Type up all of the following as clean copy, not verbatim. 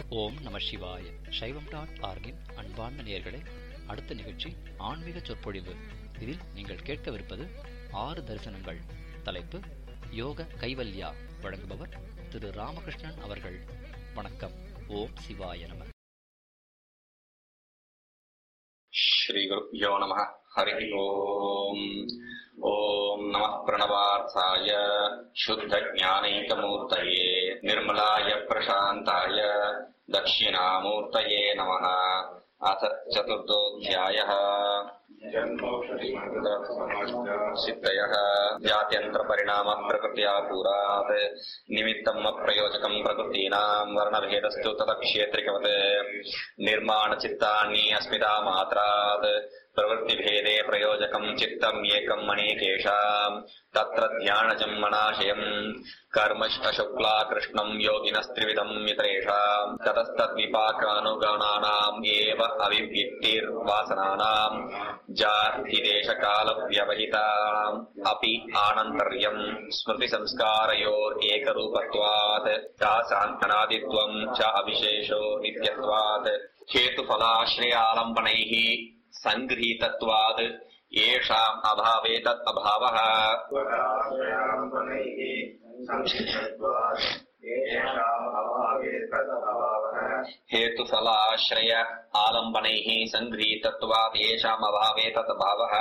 ஓம் நம சிவாய. சைவம்.org-இன் அன்பார்ந்த நேயர்களே, அடுத்த நிகழ்ச்சி ஆன்மீக சொற்பொழிவு. இதில் நீங்கள் கேட்கவிருப்பது 6 தரிசனங்கள். தலைப்பு யோக கைவல்யா. வழங்குபவர் திரு ராமகிருஷ்ணன் அவர்கள். வணக்கம். ஓம் சிவாய நம. ஸ்ரீ குருப்யோ நமः. ஹரி ஓம். ஓம் நமः பிரணவார்த்தாய சுத்த ஞானைகமூர்த்தயே நிர்மலாய பிரசாந்தாய தட்சிணாமூர்த்தயே நமः. அத சதுர்தோऽध्यायः. சித்தயः ஜாத்யந்திர பரிணாம பிரகிருத்யா பூராத் நிமித்தம் அப்பிரயோஜகம் பிரகிருத்தீனாம் வர்ணபேதஸ்து ததக்ஷேத்ரிகவத் நிர்மாண சித்தானி அஸ்மிதா மாத்ராத் பிரவೃತ್ತಿಭೇದೇ பிரயோஜகம் சித்தம் ஏகம் அநேகேஷாம் தத்ர த்யானஜம் மனாசயம் கர்மஷ்டசுக்லா கிருஷ்ணம் யோகினஸ்த்ரிவிதம் மித்ரேஷாம் ததஸ்தத்விபாகானுகணானாம் ஏவ அவிவ்யக்திர் வாசனானாம் ஜாதிதேசகால வியவஹிதாம் அபி ஆனந்தர்யம் ஸ்மிருதி சம்ஸ்காரயோர் ஏகரூபத்வாத் தாசாம் அநாதித்வம் ச அவிசேஷோ நித்யத்வாத் ஹேதுஃபலாஸ்ரயாலம்பனைஹ சங்கிரஹீதத்வாத் ஏஷாம் அபாவே தத் அபாவः. हेतुफलाश्रय आलम्बनैः सङ्गृहीतत्वात् येषाम् अभावे तत् अभावः.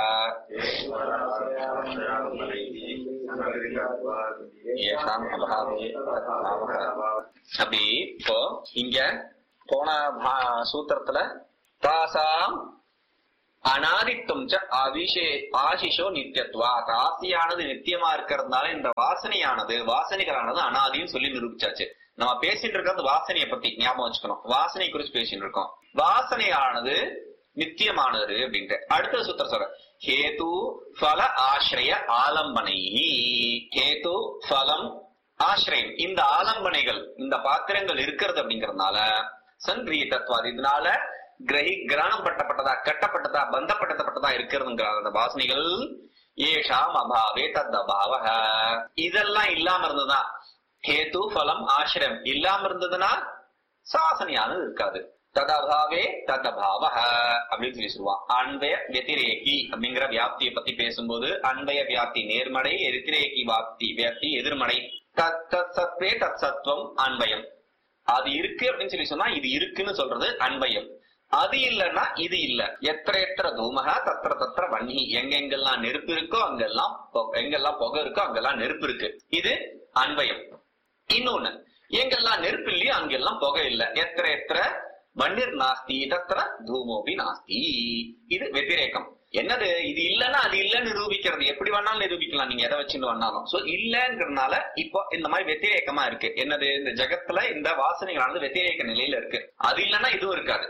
येषाम् अभावे तत् अभावः. அப்படி இப்போ இங்க போன சூத்திரத்துல தாசாம் அநாதித்துவம் ஆசிஷோ நித்தியத்வாத், ஆசியானது நித்தியமா இருக்கிறதுனால இந்த வாசனைகளானது அனாதின்னு சொல்லி நிரூபிச்சாச்சு. நம்ம பேசிட்டு இருக்கிறது வாசனையை பத்தி ஞாபகம் வச்சுக்கணும். வாசனை குறிச்சு பேசிட்டு இருக்கோம். வாசனையானது நித்தியமானது அப்படின்ட்டு அடுத்த சூத்திரம் சொல்ற ஹேது பல ஆசிரிய ஆலம்பனை. ஹேது பலம் ஆசிரியம், இந்த ஆலம்பனைகள் இந்த பாத்திரங்கள் இருக்கிறது அப்படிங்கறதுனால சங்கிரீதத்வாது, இதனால கிரகணம் பட்டப்பட்டதா கட்டப்பட்டதா பந்தப்படுத்தப்பட்டதா இருக்கிறதுங்கிற அந்த வாசனைகள் ஏஷாம் அபாவே தத் அபாவஹ. இதெல்லாம் இல்லாம இருந்ததுதான் ஹேது பலம் ஆசிரியம் இல்லாம இருந்ததுன்னா சாசனையானது இருக்காது. தத் அபாவே தத் அபாவஹ அப்படின்னு சொல்லி சொல்லுவான். அன்வய வத்திரேகி அப்படிங்கிற வியாப்தியை பத்தி பேசும்போது அன்வய வியாப்தி நேர்மடை, வத்திரேகி வியாப்தி எதிர்மடை. தத் தத் சத்வே தத் சத்வம் அன்வயம். அது இருக்கு அப்படின்னு சொல்லி சொன்னா இது இருக்குன்னு சொல்றது அன்வயம். அது இல்லன்னா இது இல்ல. எத்திர எத்திர தூமகா தத்திர தத்திர வன்னி, எங்கெங்கெல்லாம் நெருப்பு இருக்கோ அங்கெல்லாம் எங்கெல்லாம் புகை இருக்கோ அங்கெல்லாம் நெருப்பு இருக்கு. இது அன்வயம். இன்னொன்னு, எங்கெல்லாம் நெருப்பு இல்லையோ அங்கெல்லாம் புகை இல்ல. எத்திர எத்திர வன்னிர் நாஸ்தி தத்திர தூமோபி நாஸ்தி. இது வெத்திரேகம். என்னது, இது இல்லன்னா அது இல்லன்னு நிரூபிக்கிறது. எப்படி வேணாலும் நிரூபிக்கலாம், நீங்க எதை வச்சுன்னு வேணாலும். சோ இல்லங்கிறதுனால இப்போ இந்த மாதிரி வெத்திரேகமா இருக்கு. என்னது, இந்த ஜகத்துல இந்த வாசனைகளானது வெத்திரேக நிலையில இருக்கு. அது இல்லன்னா இதுவும் இருக்காது.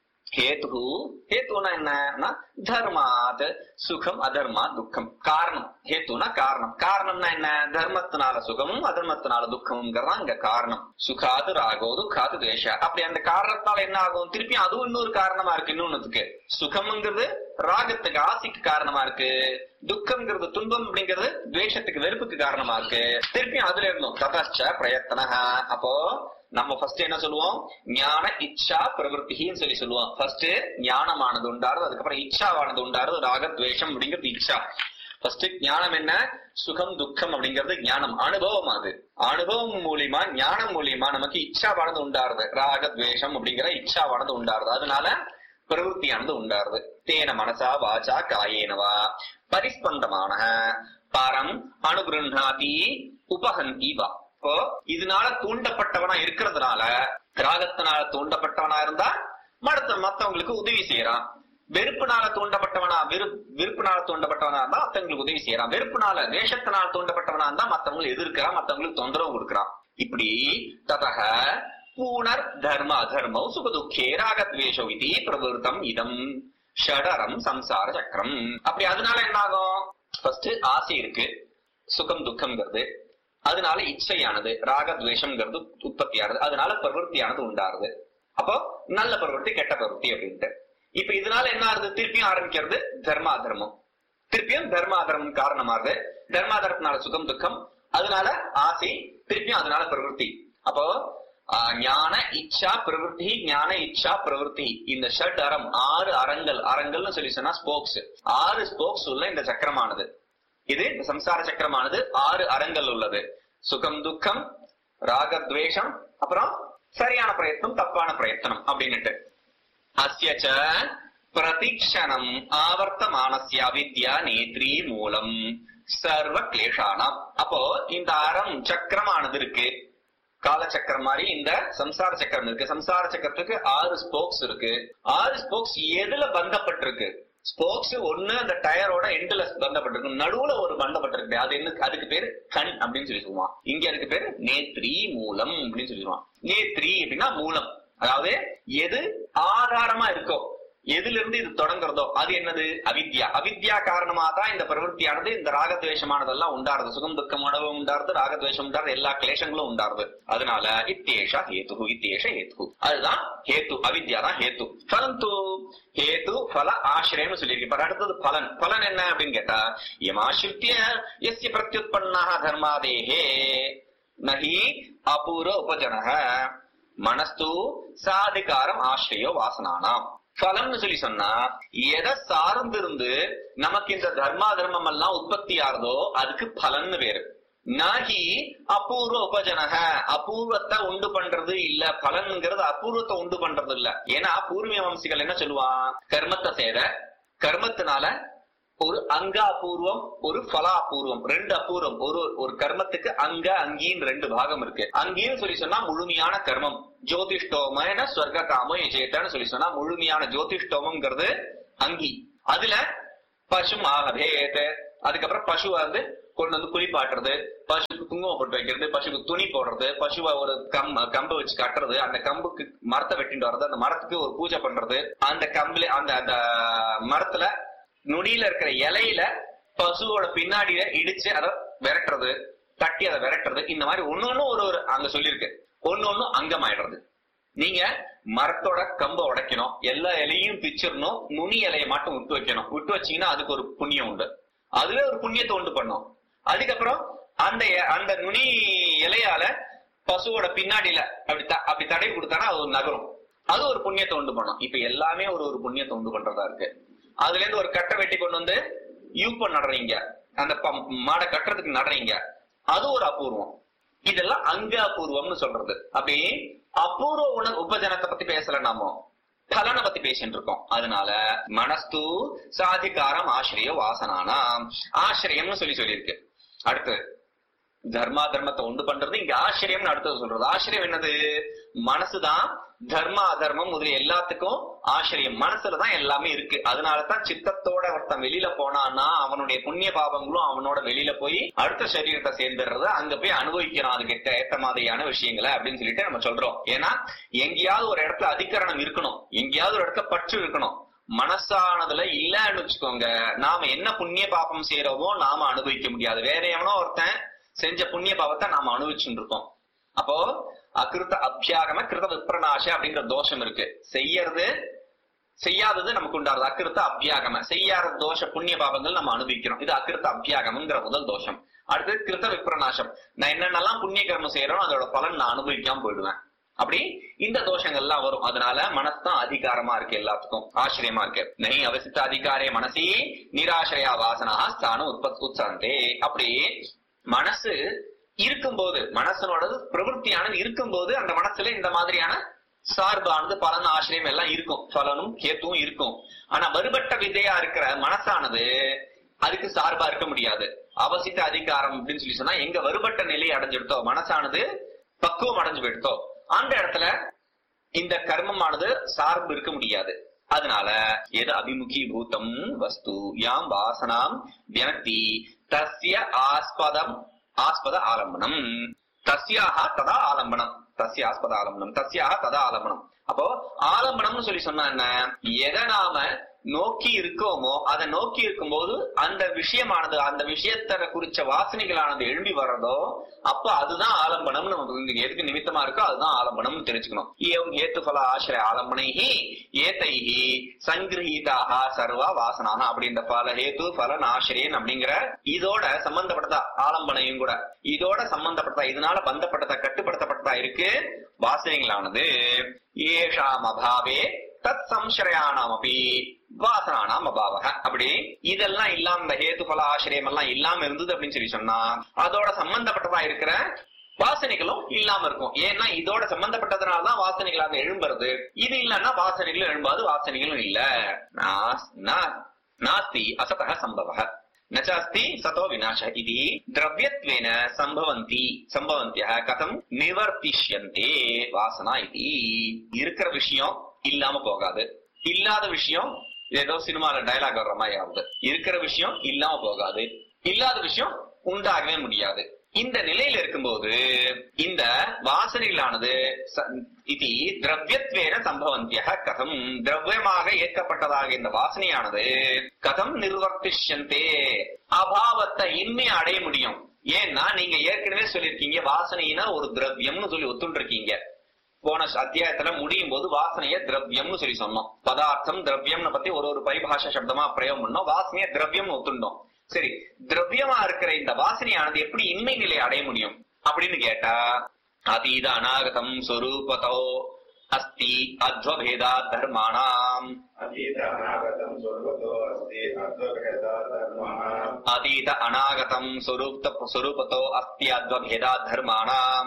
ஹேத்துனா என்ன, தர்மாத் சுகம் அதர்மா துக்கம். காரணம், ஹேத்துனா காரணம். காரணம்னா என்ன, தர்மத்தினால சுகமும் அதர்மத்தினால துக்கமுங்கிறதா இங்க காரணம். சுகாது ராகோ துக்காது தேஷ. அப்படி அந்த காரணத்தால என்ன ஆகும், திருப்பி அதுவும் இன்னொரு காரணமா இருக்கு. இன்னொன்னுக்கு சுகம்ங்கிறது ராகத்துக்கு ஆசைக்கு காரணமா இருக்கு, துக்கம்ங்கிறது துன்பம் அப்படிங்கிறது துவேஷத்துக்கு வெறுப்புக்கு காரணமா இருக்கு. திருப்பி அதுல இருந்தோம் ததச்ச பிரயத்தன. அப்போ நம்ம ஃபர்ஸ்ட் என்ன சொல்லுவோம், ஞான இச்சா பிரவருத்தின்னு சொல்லி சொல்லுவோம். ஃபர்ஸ்ட் ஞானமானது உண்டாருது, அதுக்கப்புறம் இச்சாவானது உண்டாருது. ராகத்வேஷம் அப்படிங்கிறது இச்சா. ஃபர்ஸ்ட் ஞானம் என்ன, சுகம் துக்கம் அப்படிங்கிறது ஞானம், அனுபவம். அது அனுபவம் மூலியமா ஞானம் மூலியமா நமக்கு இச்சாவானது உண்டாருது. ராகத்வேஷம் அப்படிங்கிற இச்சாவானது உண்டாருது. அதனால பிரவருத்தியானது உண்டாருது. தேன மனசா வாச்சா காயேனவா பரிஸ்பந்தமான பரம் அனுகிருஹாதி உபஹந்தி வா. இப்போ இதனால தூண்டப்பட்டவனா இருக்கிறதுனால, ராகத்தினால தூண்டப்பட்டவனா இருந்தா மத்தவங்களுக்கு உதவி செய்யறான். வெறுப்புனால தூண்டப்பட்டவனா விருப்புனால தூண்டப்பட்டவனா இருந்தா மத்தவங்களுக்கு உதவி செய்யறான். வெறுப்புனால வேஷத்தினால தூண்டப்பட்டவனா இருந்தா மத்தவங்களுக்கு எதிர்க்கிறான், மத்தவங்களுக்கு தொந்தரவு கொடுக்கறான். இப்படி ததக பூனர் தர்ம அதர்மௌ சுகதுக்கே ராகத்வேஷோ இதி பிரவருத்தம் இதம் ஷடரம் சம்சார சக்கரம். அப்படி அதனால என்ன ஆகும், ஃபர்ஸ்ட் ஆசை இருக்கு, சுகம் துக்கம்ங்கிறது. அதனால இச்சையானது ராகத்வேஷம்ங்கிறது உற்பத்தி ஆகுது. அதனால பிரவருத்தியானது உண்டாருது. அப்போ நல்ல பிரவருத்தி கெட்ட பிரவருத்தி அப்படின்ட்டு. இப்ப இதனால என்ன ஆகுது, திருப்பியும் ஆரம்பிக்கிறது தர்மாதர்மம். திருப்பியும் தர்மாதர்மம் காரணமாகுது. தர்மாதர்மத்தினால சுகம் துக்கம், அதனால ஆசை, திருப்பியும் அதனால பிரவருத்தி. அப்போ ஞான இச்சா பிரவருத்தி, ஞான இச்சா பிரவருத்தி, இந்த ஷட் அறம், 6 அறங்கள், அறங்கள்னு சொல்லி சொன்னா ஸ்போக்ஸ், 6 ஸ்போக்ஸ் உள்ள இந்த சக்கரமானது, இது இந்த சம்சார சக்கரமானது 6 அறங்கள் உள்ளது. சுகம் துக்கம், ராகத்வேஷம், அப்புறம் சரியான பிரயத்னம் தப்பான பிரயத்தனம் அப்படின்னுட்டு. அஸ்யச்ச பிரதிக்ஷணம் ஆவர்த்தமானஸ்ய அவித்யா நேத்ரி மூலம் சர்வ கிளேஷானாம். அப்போ இந்த அறம் சக்கரமானது இருக்கு, காலச்சக்கரம் மாதிரி இந்த சம்சார சக்கரம் இருக்கு. சம்சார சக்கரத்துக்கு 6 ஸ்போக்ஸ் இருக்கு. 6 ஸ்போக்ஸ் எதுல பந்தப்பட்டிருக்கு? ஸ்போக்ஸ் ஒண்ணு அந்த டயரோட எண்டுல பந்தப்பட்டிருக்கு, நடுவுல ஒரு பந்தப்பட்டிருக்கு. அது என்ன? அதுக்கு பேரு கண் அப்படின்னு சொல்லி சொல்லுவான். இங்க அதுக்கு பேரு நேத்ரி மூலம் அப்படின்னு சொல்லிடுவான். நேத்ரி அப்படின்னா மூலம், அதாவது எது ஆதாரமா இருக்கோ, எதுல இருந்து இது தொடங்குறதோ அது என்னது? அவித்யா. அவித்யா காரணமா தான் இந்த பிரவருத்தியானது, இந்த ராகத்வேஷமானதெல்லாம் உண்டாருது. சுகம் துக்கம் உணவு உண்டாருது, ராகத்வேஷம் உண்டாருது, எல்லா கிளேஷங்களும் உண்டாருது. அதனால இத்தேஷா ஹேது, இத்தேஷ ஹேது, அதுதான் ஹேத்து, அவித்யா தான் ஹேத்து. பலந்து ஹேத்து பல ஆசிரியம்னு சொல்லியிருக்கு. இப்ப அடுத்தது பலன். பலன் என்ன அப்படின்னு கேட்டா, யமாசிரித்ய யஸ்ய பிரத்யுத்பன்னஹ தர்மாதேஹே நஹி அபூர்வ உபஜனஹ மனஸ்து சாதிகாரம் ஆசிரியோ வாசனானாம். பலம்னு சொல்லி சொன்னா எதை சார்ந்து இருந்து நமக்கு இந்த தர்மா தர்மம் எல்லாம் உற்பத்தி ஆகுதோ அதுக்கு பலன்னு பேரு. நாகி அபூர்வ உபஜனக, அபூர்வத்தை உண்டு பண்றது இல்ல. பலன்கிறது அபூர்வத்தை உண்டு பண்றது இல்ல. ஏன்னா பூர்வீக வம்சிகள் என்ன சொல்லுவான், கர்மத்தை செய்த கர்மத்தினால ஒரு அங்க அபூர்வம், ஒரு பல அபூர்வம், 2 அபூர்வம். ஒரு கர்மத்துக்கு அங்க அங்கின்னு 2 பாகம் இருக்கு. அங்கின்னு சொல்லி சொன்னா முழுமையான கர்மம், ஜோதிஷ்டோமன ஸ்வர்க காமோ எஜேத்தன்னு சொல்லி சொன்னா முழுமையான ஜோதிஷ்டோமம்ங்கிறது அங்கி. அதுல பசு ஆலபேத, அதுக்கப்புறம் பசுவை வந்து கொண்டு வந்து குளிப்பாட்டுறது, பசுக்கு குங்குமம் போட்டு வைக்கிறது, பசுக்கு துணி போடுறது, பசுவை ஒரு கம்பு வச்சு கட்டுறது, அந்த கம்புக்கு மரத்தை வெட்டிட்டு வர்றது, அந்த மரத்துக்கு ஒரு பூஜை பண்றது, அந்த கம்புல அந்த மரத்துல நுனியில இருக்கிற இலையில பசுவோட பின்னாடியில இடிச்சு அதை விரட்டுறது, தட்டி அதை விரட்டுறது. இந்த மாதிரி ஒன்னொன்னு ஒரு அங்க சொல்லியிருக்கு, ஒன்னொன்னு அங்கமாயிடுறது. நீங்க மரத்தோட கம்ப உடைக்கணும், எல்லா இலையும் பிச்சிடணும், நுனி இலையை மட்டும் விட்டு வைக்கணும். விட்டு வச்சீங்கன்னா அதுக்கு ஒரு புண்ணியம் உண்டு, அதுவே ஒரு புண்ணியத்தை உண்டு பண்ணும். அதுக்கப்புறம் அந்த நுனி இலையால பசுவோட பின்னாடியில அப்படி தடை கொடுத்தானா அது ஒரு நகரும், அது ஒரு புண்ணியத்தை உண்டு பண்ணும். இப்ப எல்லாமே ஒரு புண்ணியத்தை உண்டு பண்றதா இருக்கு. அதுல இருந்து ஒரு கட்டை வெட்டி கொண்டு வந்து யூப்ப நடுறீங்க, அந்த மாடை கட்டுறதுக்கு நடுறீங்க, அது ஒரு அபூர்வம். இதெல்லாம் அங்க அபூர்வம்னு சொல்றது. அப்படி அபூர்வ உபஜனத்தை பத்தி பேசல, நாம பலனை பத்தி பேசிட்டு இருக்கோம். அதனால மனஸ்து சாதிகாரம் ஆசிரிய வாசனானா, ஆசிரியம்னு சொல்லியிருக்கு. அடுத்து தர்மா தர்மத்தை உண்டு பண்றது, இங்க ஆசிரியம்னு அடுத்தது சொல்றது. ஆசிரியம் என்னது? மனசுதான் தர்மா அதர்மம் முதலிய எல்லாத்துக்கும் ஆசிரியம். மனசுலதான் எல்லாமே இருக்கு. அதனாலதான் சித்தத்தோட ஒருத்தன் வெளியில போனான்னா அவனுடைய புண்ணிய பாவங்களும் அவனோட வெளியில போய் அடுத்த சரீரத்தை சேர்ந்துடுறது, அங்க போய் அனுபவிக்கிறான் அதுகிட்ட ஏற்ற மாதிரியான விஷயங்களை அப்படின்னு சொல்லிட்டு நம்ம சொல்றோம். ஏன்னா எங்கேயாவது ஒரு இடத்துல அதிகரணம் இருக்கணும், எங்கேயாவது ஒரு இடத்துல பற்று இருக்கணும். மனசானதுல இல்லன்னு வச்சுக்கோங்க, நாம என்ன புண்ணிய பாபம் செய்யறோமோ நாம அனுபவிக்க முடியாது. வேற எவனோ ஒருத்தன் செஞ்ச புண்ணிய பாவத்தை நாம அனுபவிச்சுட்டு இருக்கோம். அப்போ அகிருத்த அபியாகம கிருத விப்ரநாச அப்படிங்கிற தோஷம் இருக்கு. செய்யாதது நமக்கு உண்டாருது அகிருத்த அபியாகம. செய்யாத தோஷ புண்ணிய பாவங்கள் நம்ம அனுபவிக்கிறோம். இது அகிருத்த அபியாகம்ங்கிற முதல் தோஷம். அடுத்து கிருத்த விப்ரநாசம், நான் என்னென்னலாம் புண்ணிய கர்மம் செய்யறோம் அதோட பலன் நான் அனுபவிக்காம போயிடுவேன். அப்படி இந்த தோஷங்கள்லாம் வரும். அதனால மனசுதான் அதிகாரமா இருக்கு, எல்லாத்துக்கும் ஆசிரியமா இருக்கு. நை அவசித்த அதிகாரே மனசி நிராசிரியா வாசனா ஸ்தானம் உற்சந்தே. அப்படி மனசு இருக்கும்போது, மனசனோட பிரவருத்தியானது இருக்கும்போது அந்த மனசுல இந்த மாதிரியான சார்பானது பலன் ஆசிரியம் எல்லாம் இருக்கும், பலனும் கேத்துவும் இருக்கும். ஆனா வருபட்ட விதையா இருக்கிற மனசானது அதுக்கு சார்பா இருக்க முடியாது. அவசித்த அதிகாரம் அப்படின்னு சொல்லி சொன்னா எங்க வருபட்ட நிலையை அடைஞ்சிடுத்தோ, மனசானது பக்குவம் அடைஞ்சு போயிடுத்தோ, அந்த இடத்துல இந்த கர்மமானது சார்பு இருக்க முடியாது. அதனால எது அபிமுகி பூதம் வஸ்து யாம் வாசனாம் வியனக்தி தஸ்ய ஆஸ்பத ஆலம்பனம் தஸ்யாக ததா ஆலம்பனம், தஸ்ய ஆஸ்பத ஆலம்பனம் தஸ்யாக ததா ஆலம்பனம். அப்போ ஆலம்பனம்னு சொல்லி சொன்னா என்ன, எதை நாம நோக்கி இருக்கோமோ அதை நோக்கி இருக்கும்போது அந்த விஷயமானது அந்த விஷயத்தை குறிச்ச வாசனைகளானது எழும்பி வர்றதோ அப்ப அதுதான் ஆலம்பனம். நமக்கு எதுக்கு நிமித்தமா இருக்கோ அதுதான் ஆலம்பனம் தெரிஞ்சுக்கணும். ஏத்துஃபல ஆசிரிய ஆலம்பனைஹி ஏதைஹி சங்கிரஹீதாக சர்வா வாசனாக அப்படின்ற பல ஹேத்து பலன் ஆசிரியன் அப்படிங்கிற இதோட சம்பந்தப்பட்டதா ஆலம்பனையும் கூட இதோட சம்பந்தப்பட்டதா இதனால பந்தப்பட்டதா கட்டுப்படுத்தப்பட்டதா இருக்கு வாசனைகளானது. ஏஷாம் அபாவே தத் சம்சயானாம் அப்படி வாசனானாம் அபாவக. அப்படி இதெல்லாம் இல்லாம இந்த ஹேத்து பல ஆசிரியம் எல்லாம் இல்லாம இருந்தது அப்படின்னு சொல்லி சொன்னா அதோட சம்பந்தப்பட்டதா இருக்கிற வாசனைகளும் இல்லாம இருக்கும். ஏன்னா இதோட சம்பந்தப்பட்டதுனாலதான் வாசனைகளாக எழும்புறது. இது இல்லன்னா வாசனைகளும் எழும்பாது, வாசனைகளும் இல்ல. நாஸ்தி அசதः சம்பவः நச்சாஸ்தி சதோ விநாசः இதி திரவ்யத்வேன சம்பவந்தியः கதம் நிவர்த்திஷ்யந்தே வாசனா இதி. இருக்கிற விஷயம் இல்லாம போகாது, இல்லாத விஷயம் ஏதோ சினிமால டயலாக் வர்ற மாதிரி ஆகுது. இருக்கிற விஷயம் இல்லாம போகாது, இல்லாத விஷயம் உண்டாகவே முடியாது. இந்த நிலையில இருக்கும்போது இந்த வாசனைகளானது இது திரவியத்வேன சம்பவந்தியः கதம் திரவியமாக ஏற்கப்பட்டதாக இந்த வாசனையானது கதம் நிர்வர்த்திஷ்யந்தே அபாவத்தை இன்மை அடைய முடியும். ஏன்னா நீங்க ஏற்கனவே சொல்லிருக்கீங்க வாசனைனா ஒரு திரவியம்னு சொல்லி ஒத்துண்டிருக்கீங்க. போன அத்தியாயத்துல முடியும் போது வாசனைய திரவியம்னு சொல்லி சொன்னோம். பதார்த்தம் திரவியம்னு பத்தி ஒரு பரிபாஷ சப்தமா பிரயோகம் பண்ணோம். வாசனைய திரவியம் ஒத்துண்டோம். சரி, திரவியமா இருக்கிற இந்த வாசனையானது எப்படி இன்மை நிலை அடைய முடியும் அப்படின்னு கேட்டா அதீத அநாகதம் ஸ்வரூபதோ அஸ்தி அத்வபேதா தர்மாணாம் அதீத அநாகதம் ஸ்வரூபதோ அஸ்தி அத்வபேதா தர்மாணாம்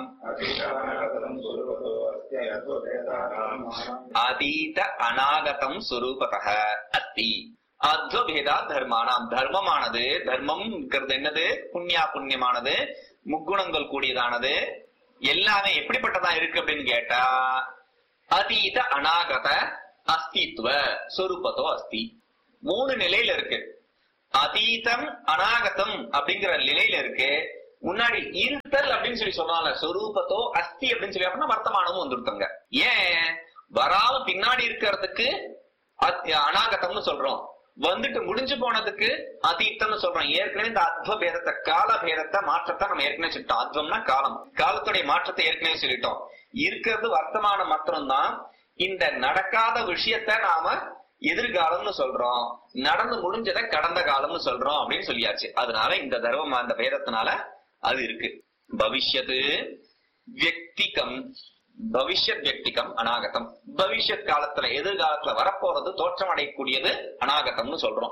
அதீத அநாகதம் ஸ்வரூபதः அஸ்தி அத்வபேதா தர்மானாம். தர்மமானது தர்மம் என்னது புண்ணியா புண்ணியமானது முக்குணங்கள் கூடியதானது எல்லாமே எப்படிப்பட்டதா இருக்கு அப்படின்னு கேட்டா அதீத அநாகத அஸ்தித்வ சொரூபத்தோ அஸ்தி. 3 நிலையில இருக்கு. அதீதம் அநாகதம் அப்படிங்கிற நிலையில இருக்கு. முன்னாடி இருத்தல் அப்படின்னு சொல்லி சொன்னால சொரூபத்தோ அஸ்தி அப்படின்னு சொல்லி அப்படின்னா வர்த்தமானமும் வந்துருக்காங்க. ஏன் வராம பின்னாடி இருக்கிறதுக்கு அநாகதம்னு சொல்றோம், வந்துட்டு முடிஞ்சு போனதுக்கு அதீத்தம்னு சொல்றோம். ஏற்கனவே இந்த அத்வ பேதத்தை கால பேதத்தை மாற்றத்தை நம்ம ஏற்கனவே சொல்லிட்டோம். அத்வம்னா காலம், காலத்துடைய மாற்றத்தை ஏற்கனவே சொல்லிட்டோம். இருக்கிறது வர்த்தமானம் மாத்திரம்தான். இந்த நடக்காத விஷயத்த நாம எதிர்காலம்னு சொல்றோம், நடந்து முடிஞ்சதை கடந்த காலம்னு சொல்றோம் அப்படின்னு சொல்லியாச்சு. அதனால இந்த தர்மம் அந்த பேதத்தினால அது இருக்கு. பவிஷ்யத்து வியக்திகம் பவிஷ்யத் வியக்திகம் அநாகதம். பவிஷ்யத் காலத்துல எதிர்காலத்துல வரப்போறது தோற்றம் அடையக்கூடியது அநாகதம்னு சொல்றோம்.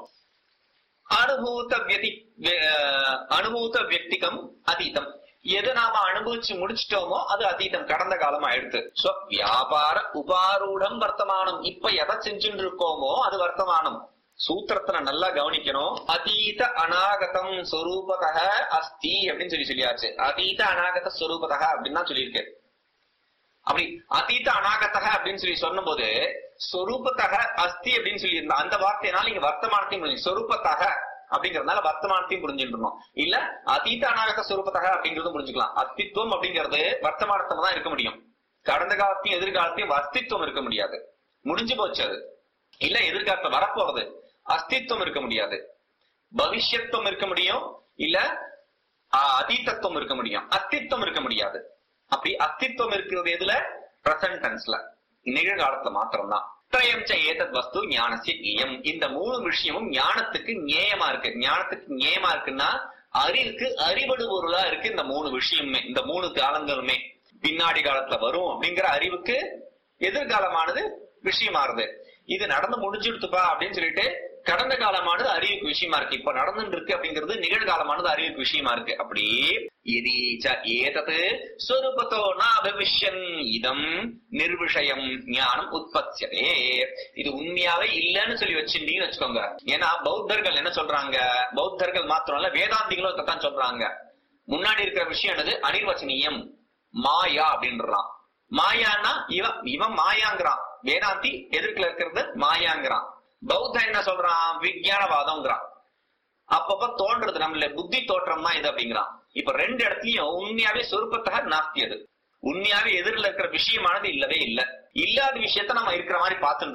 அனுபூத வியக்திகம் அதீதம். எது நாம அனுபவிச்சு முடிச்சிட்டோமோ அது அதீதம், கடந்த காலம் ஆயிடுத்து. வியாபார உபாரூடம் வர்த்தமானம். இப்ப எதை செஞ்சுட்டு இருக்கோமோ அது வர்த்தமானம். சூத்திரத்துல நல்லா கவனிக்கணும். அதீத அநாகதம் ஸ்வரூபதः அஸ்தி அப்படின்னு சொல்லியாச்சு. அதீத அநாகத ஸ்வரூபதः அப்படின்னு தான் சொல்லியிருக்கு. அப்படி அதீத அநாகதக அப்படின்னு சொல்லி சொன்னும் போது ஸ்வரூபத்தக அஸ்தி அப்படின்னு சொல்லி இருந்தா அந்த வார்த்தையினால நீங்க வர்த்தமானத்தையும் புரிஞ்சு ஸ்வரூபத்தக அப்படிங்கறதுனால வர்த்தமானத்தையும் புரிஞ்சுருந்தோம். இல்ல அதீத அநாகத ஸ்வரூபத்தக அப்படிங்கறதும் புரிஞ்சுக்கலாம். அஸ்தித்வம் அப்படிங்கிறது வர்த்தமானத்தமா தான் இருக்க முடியும். கடந்த காலத்தையும் எதிர்காலத்தையும் அஸ்தித்வம் இருக்க முடியாது, முடிஞ்சு போச்சு அது. இல்ல எதிர்காலத்துல வரப்போறது அஸ்தித்வம் இருக்க முடியாது. பவிஷ்யத்துவம் இருக்க முடியும், இல்ல அதீதத்துவம் இருக்க முடியும், அஸ்தித்வம் இருக்க முடியாது. அப்படி அஸ்தித்வம் இருக்கிறது எதுல? பிரசன்ட் டென்ஸ்ல, நிகழ்காலத்துல மாத்திரம்தான். த்ரயம் ச ஏதத் வஸ்து ஞானஸ்ய ஞேயம். இந்த 3 விஷயமும் ஞானத்துக்கு ஞேயமா இருக்கு. ஞானத்துக்கு ஞேயமா இருக்குன்னா அறிவுக்கு அறிவடு பொருளா இருக்கு. இந்த 3 விஷயமுமே, இந்த 3 காலங்களுமே பின்னாடி காலத்துல வரும் அப்படிங்கிற அறிவுக்கு எதிர்காலமானது விஷயமாறுது. இது நடந்து முடிஞ்சுடுத்துப்பா அப்படின்னு சொல்லிட்டு கடந்த காலமானது அறிவுக்கு விஷயமா இருக்கு. இப்ப நடந்துட்டு இருக்கு அப்படிங்கிறது நிகழ்காலமானது அறிவுக்கு விஷயமா இருக்கு. அப்படி ஏதது ஸ்வரூபத்தோ நபவிஷ்யன் இதம் நிர்விஷயம் ஞானம் உற்பத்தியதே. இது உண்மையாவே இல்லன்னு சொல்லி வச்சிருந்தீங்கன்னு வச்சுக்கோங்க. ஏன்னா பௌத்தர்கள் என்ன சொல்றாங்க, பௌத்தர்கள் மாத்திரம் இல்ல வேதாந்திகளும் இதான் சொல்றாங்க. முன்னாடி இருக்கிற விஷயம் என்னது? அனிர்வச்சனீயம், மாயா அப்படின்றான். மாயான்னா இவன் மாயாங்கிறான். வேதாந்தி எதிர்க்கல இருக்கிறது மாயாங்கிறான். பௌத்தன் என்ன சொல்றான்? விஞ்ஞானவாதம்ங்கிறான். அப்பப்ப தோன்றது நம்மள புத்தி தோற்றம் தான் இது அப்படிங்கிறான். இப்ப 2 இடத்துலயும் உண்மையாவே சொரூபத்தக நாஸ்தியது. உண்மையாவே எதிரில் இருக்கிற விஷயமானது இல்லவே இல்ல. இல்லாத விஷயத்த நம்ம இருக்கிற மாதிரி பார்த்துட்டு இருக்கோம்.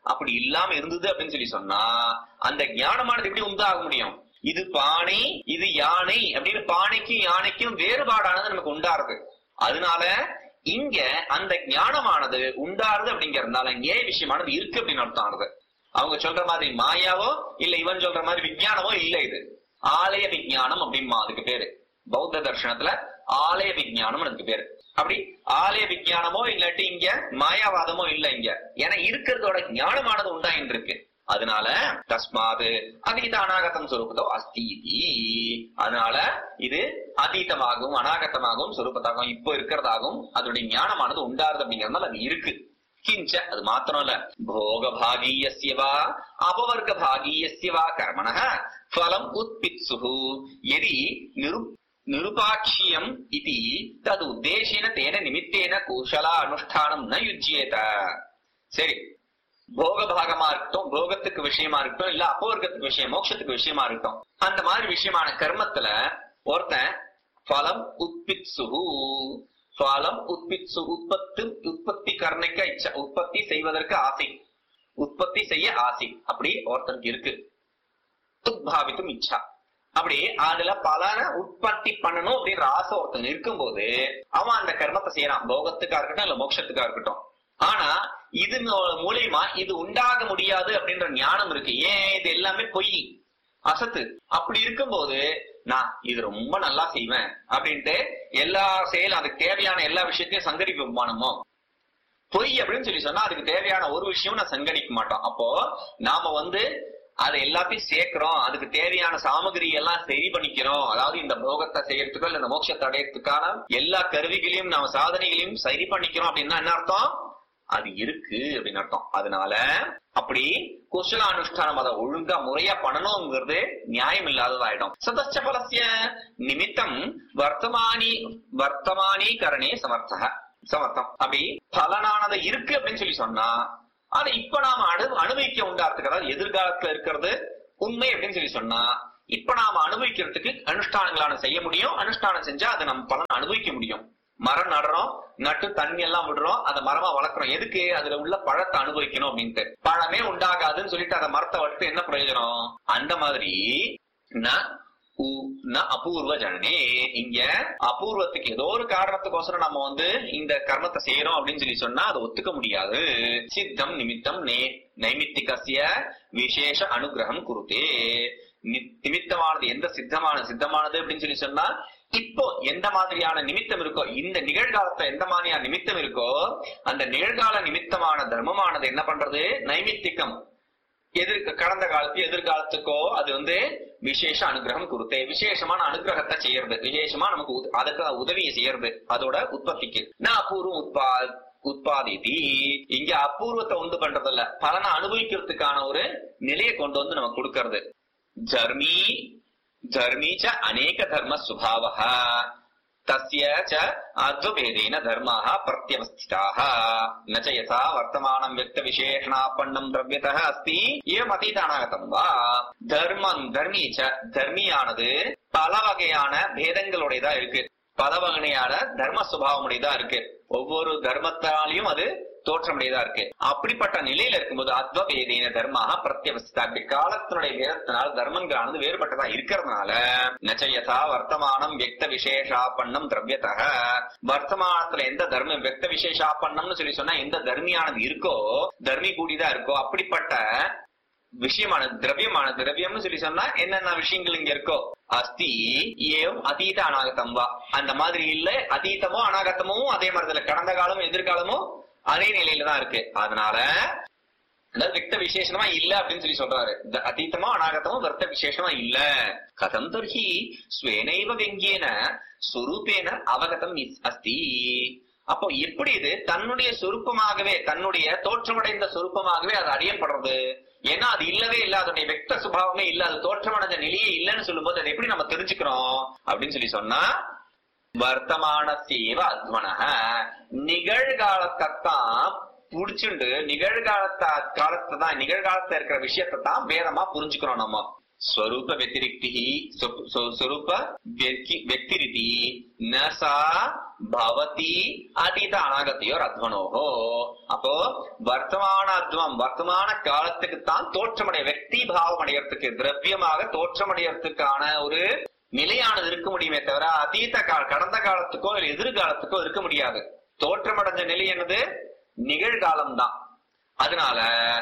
அப்படி இல்லாம இருந்தது அப்படின்னு சொல்லி சொன்னா அந்த ஞானமானது எப்படி உண்டாக முடியும்? இது பானை இது யானை அப்படின்னு பானைக்கும் யானைக்கும் வேறுபாடானது நமக்கு உண்டாருது. அதனால இங்க அந்த ஞானமானது உண்டாருது அப்படிங்கறதுனால ஏ விஷயமானது இருக்கு அப்படின்னு அர்த்தம் ஆகுது. அவங்க சொல்ற மாதிரி மாயாவோ இல்ல இவன் சொல்ற மாதிரி விஞ்ஞானமோ இல்ல, இது ஆலய விஞ்ஞானம் அப்படிமா அதுக்கு பேரு. பௌத்த தர்சனத்துல ஆலய விஞ்ஞானம் அதுக்கு பேரு. அப்படி ஆலய விஞ்ஞானமோ இல்லாட்டி இங்க மாயாவாதமோ இல்ல இங்க, ஏன்னா இருக்கிறதோட ஞானமானது உண்டாயின்னு இருக்கு. அதனால தஸ்மாது அதீத அநாகதம் சொரூபத்தோ அஸ்தி. அதனால இது அதீதமாகவும் அநாகதமாகவும் சொரூபத்தாகவும் இப்போ இருக்கிறதாகவும் அதோடைய ஞானமானது உண்டாருது அப்படிங்கறதுனால அது இருக்கு. கிஞ்ச அது மாத்திரம் இல்ல, போக பாகீயஸ்யவா அபவர்க்க பாகீயஸ்யவா கர்மணः ஃபலம் உத்பித்சுஹு யதி நிருபாட்சியம் இதி தது உத்தேசேன தேன நிமித்தேன குஷலா அனுஷ்டானம் ந யுஜ்யேத. சரி, போக பாகமா இருக்கட்டும், போகத்துக்கு விஷயமா இருக்கட்டும், இல்ல அப்பவர்க்கத்துக்கு விஷயம் மோட்சத்துக்கு விஷயமா இருக்கட்டும், அந்த மாதிரி விஷயமான கர்மத்துல ஒருத்தன் பலம் உத்பித்சுஹு, பலம் உத்பித்சு உற்பத்தி கர்ணிக்க இச்சா, உற்பத்தி செய்வதற்கு ஆசை, உற்பத்தி செய்ய ஆசை அப்படி ஒருத்தனுக்கு இருக்கு. உத்பாவித்தும் இச்சா, அப்படி அதுல பலனை உற்பத்தி பண்ணணும் அப்படின்ற ஆசை ஒருத்தன் இருக்கும்போது அவன் அந்த கர்மத்தை செய்யறான், போகத்துக்கா இருக்கட்டும் இல்ல மோட்சத்துக்கா இருக்கட்டும். ஆனா இது மூலியமா இது உண்டாக முடியாது அப்படின்ற ஞானம் இருக்கு. ஏன்? இது எல்லாமே பொய், அசத்து. அப்படி இருக்கும்போது நான் இது ரொம்ப நல்லா செய்வேன் அப்படின்ட்டு எல்லா செயலும் அதுக்கு தேவையான எல்லா விஷயத்தையும் சங்கடிப்போமோ? பொய் அப்படின்னு சொல்லி சொன்னா அதுக்கு தேவையான ஒரு விஷயம் நான் சங்கடிக்க மாட்டோம். அப்போ நாம அதை எல்லாத்தையும் சேர்க்கிறோம், அதுக்கு தேவையான சாமகிரி எல்லாம் சரி பண்ணிக்கிறோம். அதாவது இந்த போகத்தை செய்யறதுக்கோ இல்ல இந்த மோட்சத்தை அடையறதுக்கான எல்லா கருவிகளையும் நாம சாதனைகளையும் சரி பண்ணிக்கிறோம் அப்படின்னா என்ன அர்த்தம்? அது இருக்கு அப்படின்னு அர்த்தம். அதனால அப்படி குஷல அனுஷ்டானம் அதை ஒழுங்கா முறையா பண்ணணுங்கிறது நியாயம் இல்லாததாயிடும். சதச்ச பலசிய நிமித்தம் வர்த்தமானீகரணே சமர்த்தம். அப்படி பலனானது இருக்கு அப்படின்னு சொல்லி சொன்னா அதை இப்ப நாம அனுபவிக்க உண்டாறதுக்கு, அதாவது எதிர்காலத்துல இருக்கிறது உண்மை அப்படின்னு சொல்லி சொன்னா இப்ப நாம அனுபவிக்கிறதுக்கு அனுஷ்டானங்களான செய்ய முடியும். அனுஷ்டானம் செஞ்சா அதை நம்ம பலன் அனுபவிக்க முடியும். மரம் நடுறோம், நட்டு தண்ணி எல்லாம் விடுறோம், அந்த மரமா வளர்க்குறோம். எதுக்கு? அதுல உள்ள பழத்தை அனுபவிக்கணும் அப்படின்ட்டு. பழமே உண்டாகாதுன்னு சொல்லிட்டு அந்த மரத்தை வளர்த்து என்ன பிரயோஜனம்? அந்த மாதிரி அபூர்வ ஜனனே, இங்க அபூர்வத்துக்கு ஏதோ ஒரு காரணத்துக்கோசரம் நம்ம இந்த கர்மத்தை செய்யறோம் அப்படின்னு சொல்லி சொன்னா அதை ஒத்துக்க முடியாது. சித்தம் நிமித்தம் நைமித்திகஸ்ய விசேஷ அனுகிரகம் குருதே. நிமித்தமானது எந்த சித்தமானது அப்படின்னு சொல்லி சொன்னா இப்போ எந்த மாதிரியான நிமித்தம் இருக்கோ, இந்த நிகழ்காலத்துல எந்த மாதிரியான நிமித்தம் இருக்கோ அந்த நிகழ்கால நிமித்தமான தர்மமானது என்ன பண்றது? நைமித்திகம், கடந்த காலத்து எதிர்காலத்துக்கோ அது விசேஷ அனுகிரகம் கொடுத்தே, விசேஷமான அனுகிரகத்தை செய்யறது, விசேஷமா நமக்கு அதுக்கு உதவியை செய்யறது அதோட உற்பத்திக்கு. நான் அபூர்வம் உற்பத்தி, இங்க அபூர்வத்தை உண்டு பண்றது இல்ல, பலனை அனுபவிக்கிறதுக்கான ஒரு நிலையை கொண்டு நமக்கு கொடுக்கறது. தர்மீ ச அநேக தர்ம சுபாவஹ தஸ்ய ச அத்வபேதேன தர்மாஹ பிரத்யவஸ்திதாஹ ந ச யதா வர்த்தமானம் வியக்த விசேஷணாபன்னம் திரவ்யதஹ அஸ்தி ஏவம் அதீத அநாகதம் வா. தர்மீ ச, தர்மியானது பல வகையான பேதங்களுடையதா இருக்கு, பல வகையான தர்ம சுபாவமுடையதா இருக்கு. ஒவ்வொரு தர்மத்தாலையும் அது தோற்றமுடையதா இருக்கு. அப்படிப்பட்ட நிலையில இருக்கும்போது அத்வபேதேன தர்மாக பிரத்யவஸ்திதா, காலத்தினுடைய வேதத்தினால் தர்மங்களானது வேறுபட்டதா இருக்கிறதுனால நச்சயதா வர்த்தமானம் வியக்த விசேஷாபன்னம் திரவ்யதஹ, வர்த்தமானத்துல எந்த தர்மம் வியக்த விசேஷாபன்னம்னு சொல்லி சொன்னா எந்த தர்மியானது இருக்கோ, தர்மி கூடிதான் இருக்கோ அப்படிப்பட்ட விஷயமானது திரவியம்னு சொல்லி சொன்னா என்னென்ன விஷயங்கள் இங்க இருக்கோ அஸ்தி ஏவம் அதீத அநாகதம் வா. அந்த மாதிரி இல்ல, அதீதமோ அநாகதமோ அதே மாதிரி கடந்த காலமும் எதிர்காலமும் அதே நிலையில தான் இருக்கு. அதனால வியக்த விசேஷமா இல்ல அப்படின்னு சொல்லி சொல்றாரு. அதீதமோ அநாகதமோ வியக்த விசேஷமா இல்ல. கதம் தர்ஹி ஸ்வேனைவ வெங்கியேன சுரூபேன அவகதம் அஸ்தி. அப்போ எப்படி இது தன்னுடைய சொரூபமாகவே, தன்னுடைய தோற்றமடைந்த சொரூபமாகவே அது அறியப்படுறது? ஏன்னா அது இல்லவே இல்ல, அதனுடைய வெக்த சுபாவமே இல்ல, அது தோற்றமடைந்த நிலையே இல்லைன்னு சொல்லும் போது அதை எப்படி நம்ம தெரிஞ்சுக்கிறோம் அப்படின்னு சொல்லி சொன்னா வர்த்தமான சேவ அத்வனக, நிகழ்காலத்தான் புடிச்சுண்டு நிகழ்காலத்தை தான், நிகழ்காலத்துல இருக்கிற விஷயத்தை தான் வேதமா புரிஞ்சுக்கிறோம் நம்ம. ஸ்வரூப வெத்திரிக்திஹி ஸ்வரூப வெக்திரிதி நசா பவதி அதீத அநாகத்தையோர் அத்வனோஹோ. அப்போ வர்த்தமான அத்வம் வர்த்தமான காலத்துக்கு தான் தோற்றமடைய வெக்தி பாவம் அடையறதுக்கு திரவியமாக தோற்றமடையறதுக்கான ஒரு நிலையானது இருக்க முடியுமே தவிர அதீத கடந்த காலத்துக்கோ இல்ல எதிர்காலத்துக்கோ இருக்க முடியாது. தோற்றமடைஞ்ச நிலை என்னது? நிகழ்காலம் தான். அதனால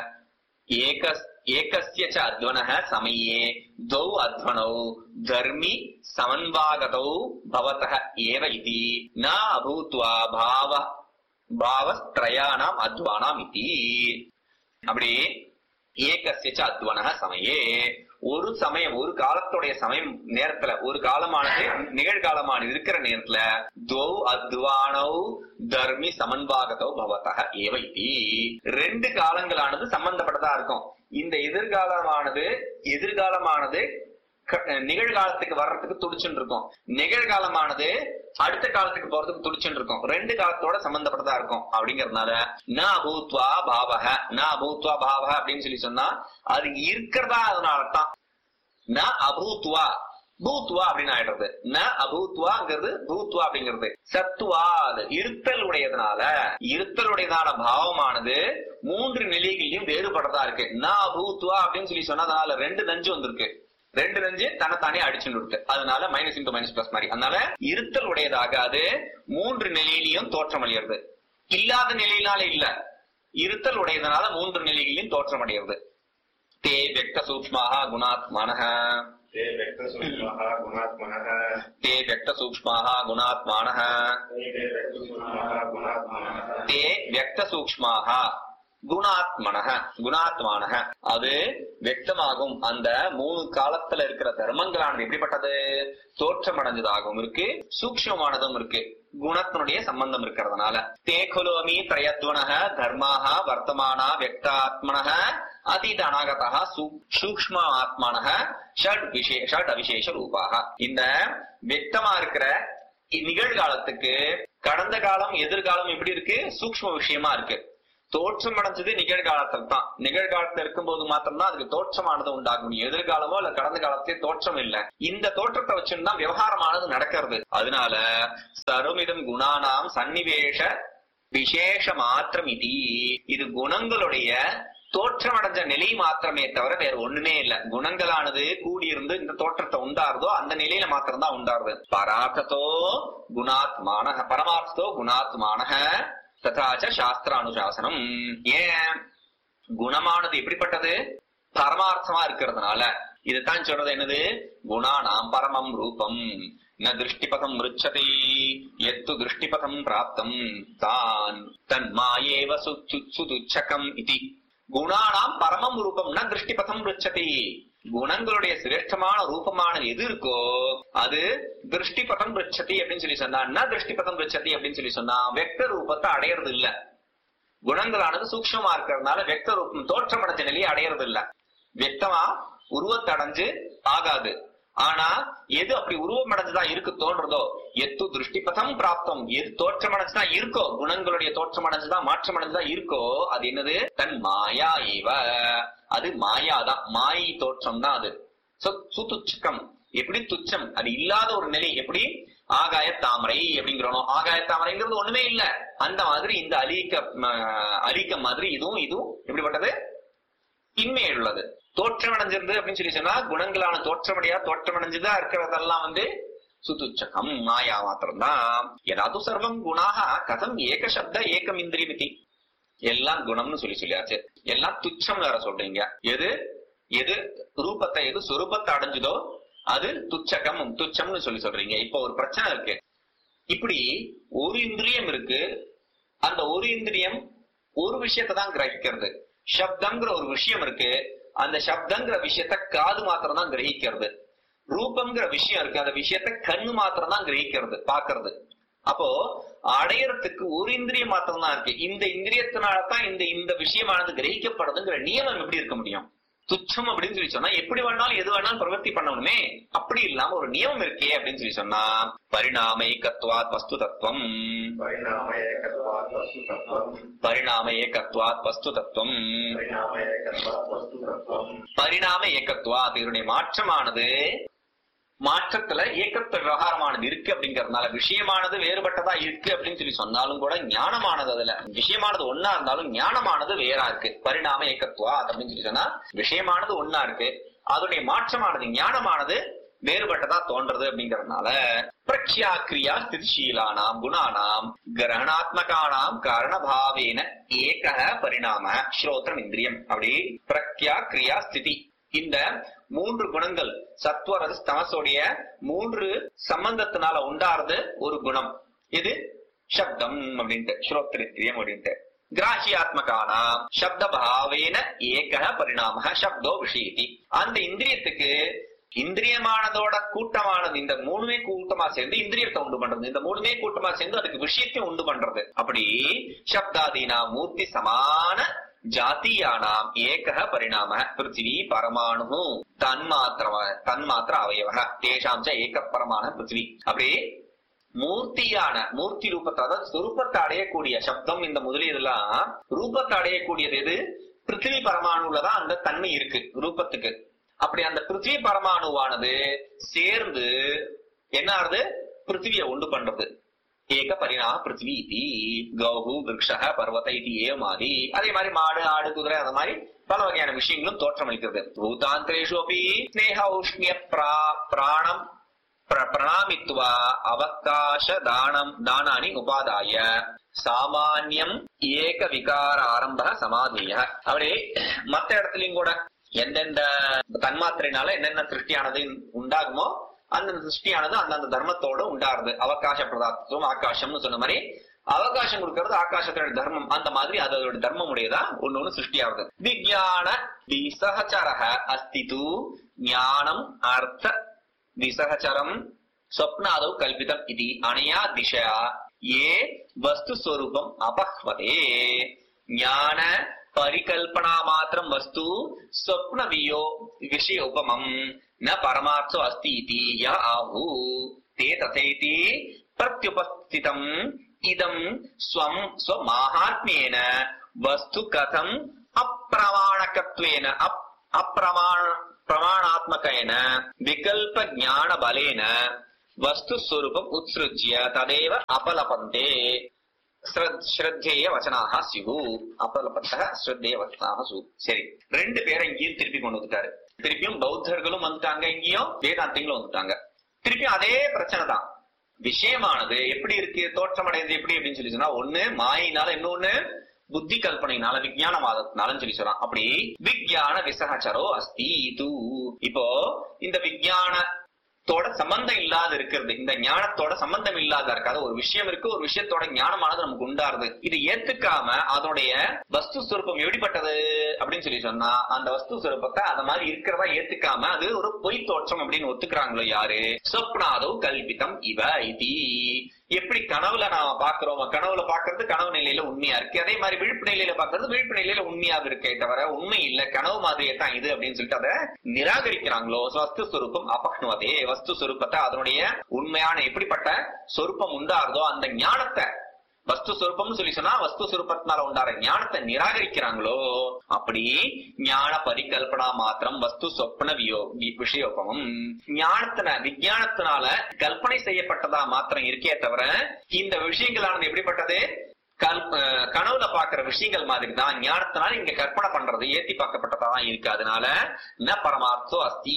ஏகஸ்ய ச அத்வனஹ சமயே தௌ அத்வனௌ தர்மி சமன்வாகதௌ பவதஹ ஏவ இதி ந அபூத்வா பாவஸ்த்ரயாணாம் அத்வானாம் இதி. அப்படி ஏகஸ்ய ச அத்வனஹ சமயே ஒரு சமயம் ஒரு காலத்துடைய சமயம் நேரத்துல ஒரு காலமானது நிகழ்காலமானது இருக்கிற நேரத்துல துவௌ அத்வானௌ தர்மி சமன்பாகதோ பவதஹ ஏவ இதி. ரெண்டு காலங்களானது சம்பந்தப்பட்டதா இருக்கும். இந்த எதிர்காலமானது நிகழ்காலத்துக்கு வர்றதுக்கு துடிச்சுட்டு இருக்கும், நிகழ்காலமானது அடுத்த காலத்துக்கு போறதுக்கு துடிச்சுட்டு இருக்கும். ரெண்டு காலத்தோட சம்பந்தப்பட்டதா இருக்கும். அப்படிங்கறதுனால ந அபூத்வா பாவக ந அபூத்வா பாவக அப்படின்னு சொல்லி சொன்னா அது இருக்கிறதா அதனாலதான் ந அபூத்வா பூத்வா அப்படின்னு ஆயிடுறது. ந அபூத்வாங்கிறது பூத்வா அப்படிங்கிறது சத்துவா அது இருத்தல் உடையதான பாவமானது மூன்று நிலைகளிலும் வேறுபடுறதா இருக்கு. ந அபூத்வா அப்படின்னு சொல்லி சொன்னா அதனால ரெண்டு நஞ்சு வந்திருக்கு. ரெண்டு நஞ்சு தன்னைத்தானே அடிச்சுட்டு இருக்கு. அதனால மைனஸ் இன்டு மைனஸ் பிளஸ் மாதிரி. அதனால இருத்தல் உடையதாக அது மூன்று நிலையிலையும் தோற்றம் அடைகிறது. இல்லாத நிலையினால இல்ல, இருத்தல் உடையதனால மூன்று நிலைகளிலும் தோற்றம் அடைகிறது. தே வெக்த சூக்ஷ்மாக குணாத்மானஹ தே வெக்த சூக்ஷ்மாக குணாத்மானஹ தே வெக்த சூக்ஷ்மாக குணாத்மானஹ அது வெக்தமாகும். அந்த மூணு காலத்துல இருக்கிற தர்மங்களானது எப்படிப்பட்டது? தோற்றம் அடைஞ்சதாகவும் இருக்கு, சூக்ஷ்மமானதும் இருக்கு, குணத்தினுடைய சம்பந்தம் இருக்கிறதுனால. தேகுலோமி திரயத்வனஹ தர்மாக வர்த்தமானா வெக்தாத்மனஹ அதீத அநாகதஹ சூக்ஷ்ம ஆத்மானஹ ஷட் அவிசேஷ ரூபாக. இந்த வெக்தமா இருக்கிற நிகழ்காலத்துக்கு கடந்த காலம் எதிர்காலம் எப்படி இருக்கு? சூக்ஷ்ம விஷயமா இருக்கு. தோற்றம் அடைஞ்சது நிகழ்காலத்தில் தான். நிகழ்காலத்துல இருக்கும்போது மாத்திரம்தான் அதுக்கு தோற்றமானது உண்டாகும். எதிர்காலமோ இல்ல கடந்த காலத்திலே தோற்றம் இல்ல. இந்த தோற்றத்தை வச்சுதான் விவகாரமானது நடக்கிறது. அதனால சருமிதம் குணானாம் சன்னிவேஷ விசேஷ மாத்திரம் இது குணங்களுடைய தோற்றம் அடைஞ்ச நிலை மாத்திரமே தவிர வேற ஒண்ணுமே இல்ல. குணங்களானது கூடியிருந்து இந்த தோற்றத்தை உண்டாருதோ அந்த நிலையில மாத்திரம்தான் உண்டாருது. பரார்த்தோ குணாத்மானஹ ததாச்ச சாஸ்திர அனுசாசனம். ஏன் குணமானது எப்படிப்பட்டது? பரமார்த்தமா இருக்கிறதுனால. இதுதான் சொல்றது என்னது? குணானாம் பரமம் ரூபம் ந திருஷ்டிபதம் ருச்சதி எத்து திருஷ்டிபதம் பிராப்தம் தான் தன்மாயேவ சுதுச்சகம் இதி. குணானாம் பரமம் ரூபம் ந திருஷ்டிபதம் ருச்சதி. குணங்களுடைய சிரேஷ்டமான ரூபமானது எது இருக்கோ அது திருஷ்டிபதம் ருச்சதி அப்படின்னு சொல்லி சொன்னா, ந திருஷ்டிபதம் ருச்சதி அப்படின்னு சொல்லி சொன்னா வெக்த ரூபத்தை அடையறது இல்ல. குணங்களானது சூக்ஷ்மமா இருக்கிறதுனால வெக்த ரூபம் தோற்றம் அடைஞ்ச நிலையை அடையறது இல்ல. வெக்தமா உருவத்தை அடைஞ்சு ஆகாது. ஆனா எது அப்படி உருவம் அடைஞ்சுதான் இருக்கு தோன்றதோ எத்து திருஷ்டிபதம் பிராப்தம் எது தோற்றம் அடைஞ்சுதான் இருக்கோ, குணங்களுடைய தோற்றம் அடைஞ்சுதான் மாற்றம் அடைஞ்சுதான் இருக்கோ அது என்னது? தன் மாயா ஏவ. அது மாயாதான், மாயை தோற்றம் தான் அது. சுதுச்சகம் எப்படி துச்சம், அது இல்லாத ஒரு நிலை. எப்படி ஆகாய தாமரை அப்படிங்கிறோம். ஆகாய தாமரைங்கிறது ஒண்ணுமே இல்ல. அந்த மாதிரி இந்த அலிக்க மாதிரி இதுவும் எப்படிப்பட்டது? இன்மையுள்ளது, தோற்றம் அடைஞ்சிருந்து அப்படின்னு சொல்லி சொன்னா குணங்களான தோற்றம் அடைஞ்சுதான் இருக்கிறதெல்லாம் சுதுச்சகம் மாயா மாத்திரம் தான். ஏதாவது சர்வம் குணாக கதம் ஏக சப்த ஏகம் இந்திரியமிதி. எல்லாம் குணம்னு சொல்லியாச்சு. எல்லாம் துச்சம் வேற சொல்றீங்க. எது ரூபத்தை எது சொரூபத்தை அடைஞ்சதோ அது துச்சம்னு சொல்றீங்க. இப்ப ஒரு பிரச்சனை இருக்கு. இப்படி ஒரு இந்திரியம் இருக்கு. அந்த ஒரு இந்திரியம் ஒரு விஷயத்தை தான் கிரகிக்கிறது. சப்தம்ங்கிற ஒரு விஷயம் இருக்கு. அந்த சப்தங்கிற விஷயத்த காது மாத்திரம் தான் கிரகிக்கிறது. ரூபம்ங்கிற விஷயம் இருக்கு. அந்த விஷயத்த கண்ணு மாத்திரம் தான் கிரகிக்கிறது, பாக்குறது. அப்போ அடையறதுக்கு ஒரு இந்திரியம் மாத்திரம் தான் இருக்கு. இந்த இந்திரியத்தினாலதான் இந்த விஷயமானது கிரகிக்கப்படுதுங்கிற நியமம் எப்படி இருக்க முடியும்? துச்சம் அப்படின்னு சொல்லி சொன்னா எப்படி வேணாலும் எது வேணாலும் பிரவர்த்தி பண்ணணுமே, அப்படி இல்லாம ஒரு நியமம் இருக்கே அப்படின்னு சொல்லி சொன்னா பரிணாம ஏகத்வாத் வஸ்து தத்துவம், பரிணாம ஏகத்வாத் வஸ்து தத்துவம், பரிணாம ஏகத்வாத் இதனுடைய மாற்றமானது மாற்றத்துல ஏகத்துவ விவகாரமானது இருக்கு அப்படிங்கறதுனால விஷயமானது வேறுபட்டதா இருக்கு அப்படின்னு சொல்லி சொன்னாலும் கூட ஞானமானது அதுல விஷயமானது ஒன்னா இருந்தாலும் ஞானமானது வேறா இருக்கு. பரிணாம ஏகத்துவா அப்படின்னு சொல்லி சொன்னா விஷயமானது ஒன்னா இருக்கு, அதனுடைய மாற்றமானது ஞானமானது வேறுபட்டதா தோன்றது அப்படிங்கறதுனால பிரக்யா கிரியா ஸ்திதிசீலானாம் குணானாம் கிரகணாத்மகானாம் காரணபாவேன ஏக பரிணாம ஸ்ரோத்ரம் இந்திரியம். அப்படி பிரக்யா கிரியா ஸ்திதி இந்த மூன்று குணங்கள் சத்வரஜ தமசோடைய மூன்று சம்பந்தத்தினால உண்டாறது ஒரு குணம். இது சப்தம் அப்படின்ட்டு ஸ்ரோத்ரிந்திரியம் அப்படின்ட்டு. கிராஹியாத்மகானா சப்த பாவேன ஏக பரிணாம சப்தோ விஷயத்தி. அந்த இந்திரியத்துக்கு இந்திரியமானதோட கூட்டமானது இந்த மூணுமே கூட்டமா சேர்ந்து இந்திரியத்தை உண்டு பண்றது, இந்த மூணுமே கூட்டமா சேர்ந்து அதுக்கு விஷயத்தை உண்டு பண்றது. அப்படி சப்தாதீனா மூர்த்தி சமான ஜாத்தியானாம் ஏக பரிணாம பிருத்திவி பரமாணு தன்மாத்திர அவயவ தேஷாம் ச ஏக பரமான பிருத்திவி. அப்படி மூர்த்தியான மூர்த்தி ரூபத்தை அதாவது சுரூபத்தை அடையக்கூடிய சப்தம் இந்த முதலியதெல்லாம் ரூபத்தை அடையக்கூடியது எது? பிருத்திவி பரமாணுலதான் அந்த தன்மை இருக்கு ரூபத்துக்கு. அப்படி அந்த பிருத்திவி பரமாணுவானது சேர்ந்து என்ன ஆறுது? பிருத்திவியை உண்டு பண்றது. ஏக பரிணாம பிருத்திவி இதி கௌஹு விருக்ஷ பர்வத இதி ஏமாதி. அதே மாதிரி மாடு ஆடு குதிரை அந்த மாதிரி பல வகையான விஷயங்களும் தோற்றமளிக்கிறது. பூதாந்திரேஷு அபி ஸ்நேஹ உஷ்ணிய பிராணம் பிரணாமித்வா அவகாச தானானி உபாதாய சாமான்யம் ஏக விகார ஆரம்ப சமாதிய. அப்படி மத்த இடத்துலயும் கூட எந்தெந்த தன்மாத்திரையினால என்னென்ன சிருஷ்டியானது உண்டாகுமோ அந்த சிருஷ்டியானது அந்தந்த தர்மத்தோடு உண்டாருது. அவகாச பிரதாத்துவம் ஆகாசம்னு சொன்ன மாதிரி அவகாசம் கொடுக்கறது ஆகாசத்தோட தர்மம், அந்த மாதிரி அதோட தர்மம் உடையதா ஒண்ணு சிருஷ்டி ஆகுது. விஞ்ஞான விசகச்சரஹ அஸ்திது ஞானம் அர்த்த விசகச்சரம் ஸ்வப்னாதௌ கல்பிதம் இதி அனயா திஷா ஏ வஸ்து ஸ்வரூபம் அபஹ்வதே. ஞான பரிகல்பனா மாத்திரம் வஸ்து ஸ்வப்ன விஷய உபமம் ந பரமார்த்தோ அஸ்தி இதி ய ஆஹு தே ததைதி பிரத்யுபஸ்திதம் இதம் ஸ்வம் ஸ்வமாஹாத்ம்யேன வஸ்து கதம் அப்பிரமாணகத்வேன பிரமாணாத்மகேன விகல்ப ஞான பலேன வஸ்து ஸ்வரூபம் உத்ஸ்ருஜ்ய ததேவ அபலபந்தே ஸ்ரத்தேய வச்சனாக சிவு. அபலபந்தः ஸ்ரத்தேய வச்சனாக சு. சரி, ரெண்டு பேரை இங்கேயும் திருப்பி கொண்டு வந்துட்டாரு. திருப்பியும் பௌத்தர்களும் வந்துட்டாங்க, இங்கேயும் வேதாந்திகளும் வந்துட்டாங்க. திருப்பியும் அதே பிரச்சனை தான். விஷயமானது எப்படி இருக்கு, தோற்றமடைந்து எப்படி அப்படின்னு சொல்லி சொன்னா ஒண்ணு மாயினால, இன்னொன்னு புத்தி கல்பனையினால, விஞ்ஞானவாதத்தினாலும் சொல்லி சொல்றான். அப்படி விஞ்ஞான விசகச்சரோ அஸ்தி இது. இப்போ இந்த விஞ்ஞானத்தோட சம்பந்தம் இல்லாத இருக்கிறது, இந்த ஞானத்தோட சம்பந்தம் இல்லாத இருக்காது. ஒரு விஷயம் இருக்கு, ஒரு விஷயத்தோட ஞானமானது நமக்கு உண்டாருது. இது ஏத்துக்காம அதனுடைய வஸ்து சுரூபம் எப்படிப்பட்டது அப்படின்னு சொல்லி சொன்னா அந்த வஸ்து சுரூபத்தை அந்த மாதிரி இருக்கிறதா ஏத்துக்காம அது ஒரு பொய் தோற்றம் அப்படின்னு ஒத்துக்கிறாங்களோ யாரு? சொப்னாதோ கல்பிதம் இவ இதி. எப்படி கனவுல நாம பாக்குறோம், கனவுல பாக்குறது கனவு நிலையில உண்மையா இருக்கு, அதே மாதிரி விழிப்பு நிலையில பாக்குறது விழிப்பு நிலையில உண்மையாக இருக்கே தவிர உண்மை இல்ல, கனவு மாதிரியே தான் இது அப்படின்னு சொல்லிட்டு அதை நிராகரிக்கிறாங்களோ வஸ்து சுரூபம் அபக்னுவதே. வஸ்து சுரூபத்தை அதனுடைய உண்மையான எப்படிப்பட்ட சொரூபம் உண்டாருதோ அந்த ஞானத்தை, வஸ்து சுரூபம்னு சொல்லி சொன்னா வஸ்து சுரூபத்தினால உண்டார ஞானத்தை நிராகரிக்கிறாங்களோ அப்படி ஞான பரிகல்பனா மாத்திரம் வஸ்து சொப்ன விஷயோபமம். விஞ்ஞானத்தினால கல்பனை செய்யப்பட்டதா மாத்திரம் இருக்கே தவிர இந்த விஷயங்களானது எப்படிப்பட்டது? கனவுல பாக்குற விஷயங்கள் மாதிரி தான். ஞானத்தினால இங்க கற்பனை பண்றது ஏத்தி பார்க்கப்பட்டதான் இருக்கு. அதனால ந பரமார்த்தோ அஸ்தி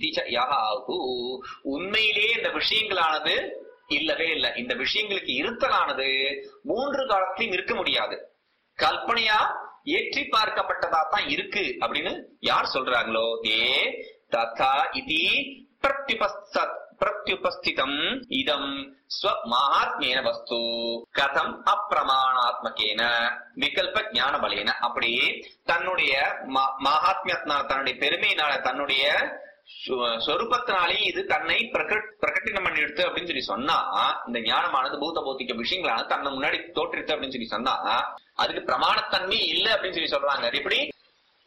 உண்மையிலேயே இந்த விஷயங்களானது இல்லவே இல்லை. இந்த விஷயங்களுக்கு இருத்தலானது மூன்று காலத்திலும் இருக்க முடியாது. கல்பனையா ஏற்றி பார்க்கப்பட்டதா தான் இருக்கு அப்படின்னு யார் சொல்றாங்களோ தே ததா இதி பிரத்யுபஸ்திதம் இதம் ஸ்வமாத்மேன வஸ்து கதம் அப்பிரமாணாத்மகேன விகல்ப ஞான பலேன. அப்படி தன்னுடைய மகாத்மியத்தினால, தன்னுடைய பெருமையினால, தன்னுடைய சொரூபத்தினாலேயே இது தன்னை பிரகட்டினம் பண்ணி எடுத்து அப்படின்னு சொல்லி சொன்னா, இந்த ஞானமானது பூத பௌத்திக விஷயங்களான தன்னை முன்னாடி தோற்றித்து அப்படின்னு சொல்லி சொன்னா அதுக்கு பிரமாணத்தன்மை இல்லை அப்படின்னு சொல்லி சொல்றாங்க. அது எப்படி?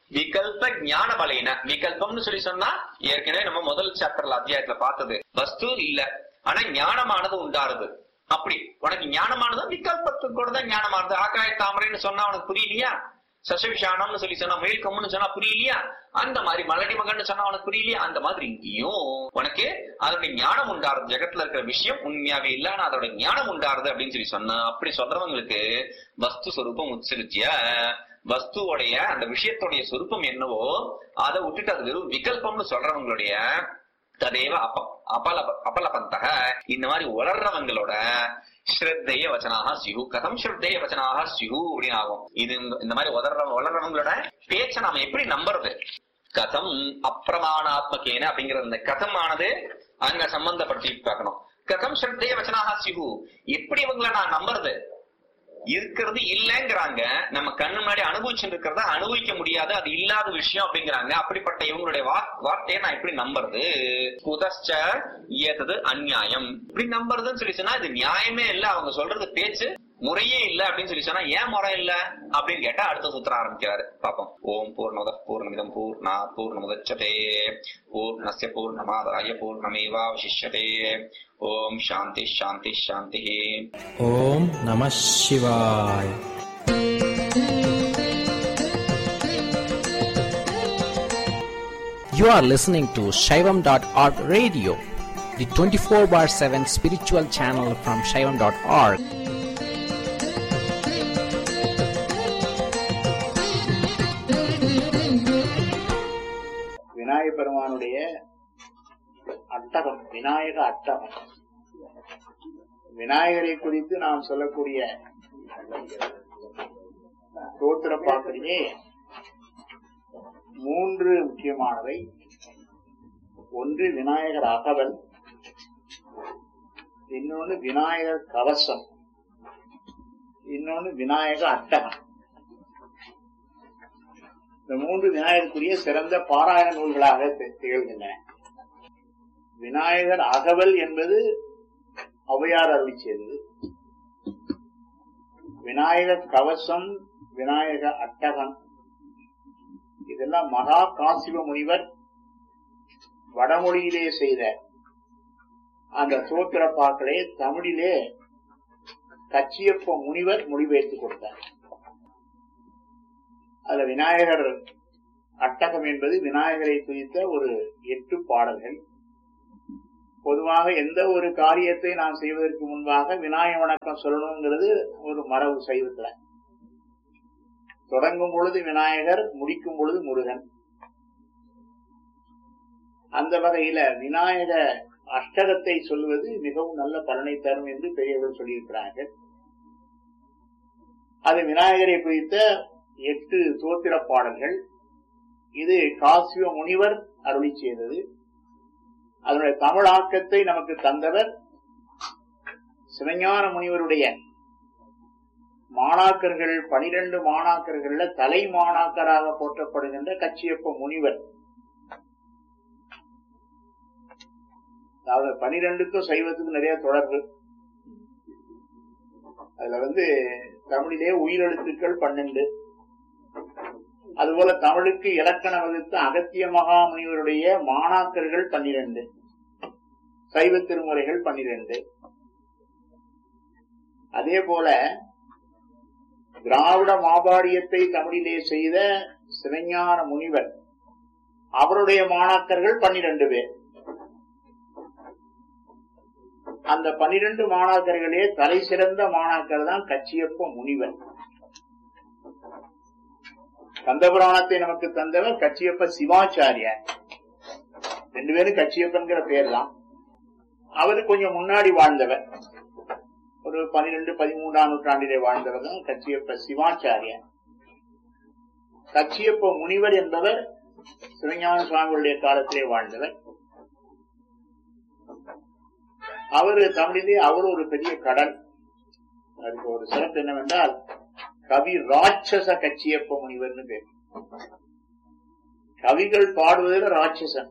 விகல்ப ஞான பலையின. விகல்பம்னு சொல்லி சொன்னா ஏற்கனவே நம்ம முதல் சாப்டர்ல அத்தியாயத்துல பார்த்தது. வஸ்து இல்ல, ஆனா ஞானமானது உண்டாருது. அப்படி உனக்கு ஞானமானது விகல்பத்துக்கு கூட தான் ஞானமானது. ஆகாய தாமரைன்னு சொன்னா உனக்கு புரியலையா? சசவிஷானம்னு சொல்லி சொன்னா மயில் கம்முன்னு சொன்னா புரியலையா? அந்த மாதிரி மலடி மகன்னு சொன்னா உனக்கு புரியலையா? அந்த மாதிரி இங்கேயும் உனக்கு அதோட ஞானம் உண்டாருது. ஜெகத்துல இருக்கிற விஷயம் உண்மையாவே இல்ல, ஆனா அதோட ஞானம் உண்டாருது அப்படின்னு சொல்லி சொன்னா, அப்படி சொல்றவங்களுக்கு வஸ்து சொரூபம் உத்சிருத்திய, வஸ்துவோடைய அந்த விஷயத்தோடைய சொரூபம் என்னவோ அதை விட்டுட்டு அது வெறும் விகல்பம்னு சொல்றவங்களுடைய ததேவ அபலபந்தக, இந்த மாதிரி உளர்றவங்களோட ஸ்ரத்தைய வச்சனாக சிஹு. கதம் ஸ்ரத்தைய வச்சனாக சிஹு அப்படின்னு ஆகும். இது இந்த மாதிரி உளர்றவங்களோட பேச்ச நாம எப்படி நம்புறது? கதம் அப்பிரமாணாத்மகேன அப்படிங்கிற இந்த கதம் ஆனது அங்க சம்பந்தப்படுத்தி பார்க்கணும். கதம் ஸ்ரத்தைய வச்சனாக சிஹு, எப்படி இவங்களை நான் நம்புறது? இருக்கிறது இல்லங்கிறாங்க, நம்ம கண்ணு முன்னாடி அனுபவிச்சுட்டு இருக்கிறத அனுபவிக்க முடியாது, அது இல்லாத விஷயம் அப்படிங்கிறாங்க. அப்படிப்பட்ட இவங்களுடைய வார்த்தையை நான் எப்படி நம்புறது? குதச்ச ஏதது அந்நியாயம், இப்படி நம்புறதுன்னு சொல்லி சொன்னா இது நியாயமே இல்ல, அவங்க சொல்றது பேச்சு முறையே இல்ல அப்படின்னு சொல்லி சொன்னா ஏன் முறை இல்ல அப்படின்னு கேட்டா அடுத்த சூத்திரம் ஆரம்பிக்கிறாரு. பாப்போம். ஓம் பூர்ணமத பூர்ணமிதம் பூர்ணாத் பூர்ணமுதச்யதே பூர்ணஸ்ய பூர்ணமாதாய பூர்ணமேவாவசிஷ்யதே. ஓம் சாந்தி சாந்தி சாந்தி. ஓம் நம சிவாய. You are listening to Shaivam.org radio, the 24/7 spiritual channel from Shaivam.org. Vinayaka பெருமானுடைய அட்டகம், விநாயக அட்டகம். விநாயகரை குறித்து நாம் சொல்லக்கூடிய ஸ்தோத்திர பாட்டிலே 3 முக்கியமானவை. ஒன்று விநாயகர் அகவல், இன்னொன்னு விநாயகர் கவசம், இன்னொன்னு விநாயக அட்டகம். இந்த 3 விநாயகருக்குரிய சிறந்த பாராயண நூல்களாக திகழ்கின்றன. விநாயகர் அகவல் என்பது ஔவையார் அருளி செய்தது. விநாயகர் கவசம், விநாயக அட்டகம் இதெல்லாம் மகா காசிவ முனிவர் வடமொழியிலே செய்த அந்த சோத்திர பாக்களே தமிழிலே கச்சியப்ப முனிவர் மொழிபெயர்த்து கொடுத்தார். அதுல விநாயகர் அட்டகம் என்பது விநாயகரை குறித்த ஒரு 8 பாடல்கள். பொதுவாக எந்த ஒரு காரியத்தை நாம் செய்வதற்கு முன்பாக விநாயக வணக்கம் சொல்லணுங்கிறது ஒரு மரபு சைவத்துல. தொடங்கும் பொழுது விநாயகர், முடிக்கும் பொழுது முருகன். அந்த வகையில விநாயக அஷ்டகத்தை சொல்வது மிகவும் நல்ல பலனை தரும் என்று பெரியவர்கள் சொல்லியிருக்கிறார்கள். அது விநாயகரை குறித்த 8 தோத்திர பாடல்கள். இது காசிவ முனிவர் அருளி செய்தது. அதனுடைய தமிழாக்கத்தை நமக்கு தந்தவர் சிவஞான முனிவருடைய மாணாக்கர்கள், 12 மாணாக்கர்கள்ல தலை மாணாக்கராக போற்றப்படுகின்ற கச்சியப்ப முனிவர். அதாவது 12க்கும் சைவத்துக்கும் நிறைய தொடர்பு. அதுல தமிழிலே உயிரெழுத்துக்கள் 12. அதுபோல தமிழுக்கு இலக்கண வகுத்த அகத்திய மகா முனிவருடைய மாணாக்கர்கள் 12, சைவ திருமுறைகள் 12. அதே போல திராவிட மாபாடியத்தை தமிழிலே செய்த சிவஞான முனிவர், அவருடைய மாணாக்கர்கள் 12 பேர். அந்த 12 மாணாக்கர்களே தலை சிறந்த மாணாக்கர் தான் கச்சியப்ப முனிவர். கந்தபுராணத்தை நமக்கு தந்தவர் கச்சியப்ப சிவாச்சாரியார். 2 பேரும் கச்சியப்பன்கிற பேர் தான். அவரு கொஞ்சம் முன்னாடி வாழ்ந்தவர், ஒரு 12-13ஆம் நூற்றாண்டிலே வாழ்ந்தவர் தான் கச்சியப்ப சிவாச்சாரியார். கச்சியப்ப முனிவர் என்பவர் சிவஞான சுவாமிகளுடைய காலத்திலே வாழ்ந்தவர். அவரு தமிழிலே அவர் ஒரு பெரிய கடல். அதுக்கு ஒரு சிறப்பு என்னவென்றால் கவி ராட்சச கச்சியப்ப முனிவர்னு பேர். கவிகள் பாடுவதில் ராட்சசன்,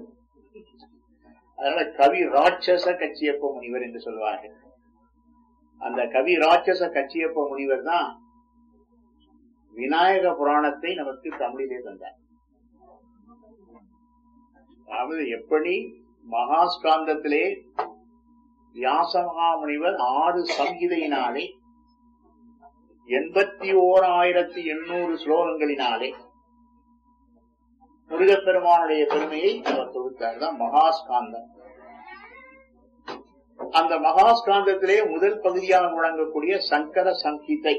அதனால கவி ராட்சச கச்சியப்ப முனிவர் என்று சொல்வார்கள். அந்த கவி ராட்சச கச்சியப்ப முனிவர் தான் விநாயக புராணத்தை நமக்கு தமிழிலே தந்தார். அதாவது எப்படி மகாஸ்காந்தத்திலே வியாசமகாமுனிவர் 6 சம்ஹிதையினாலே 81,800 ஸ்லோகங்களினாலே முருகப்பெருமானுடைய பெருமையை அவர் தொகுத்தார். தான் மகாஸ்காந்தம். அந்த மகாஸ்காந்தத்திலே முதல் பகுதியாக வழங்கக்கூடிய சங்கர சம்ஹிதை,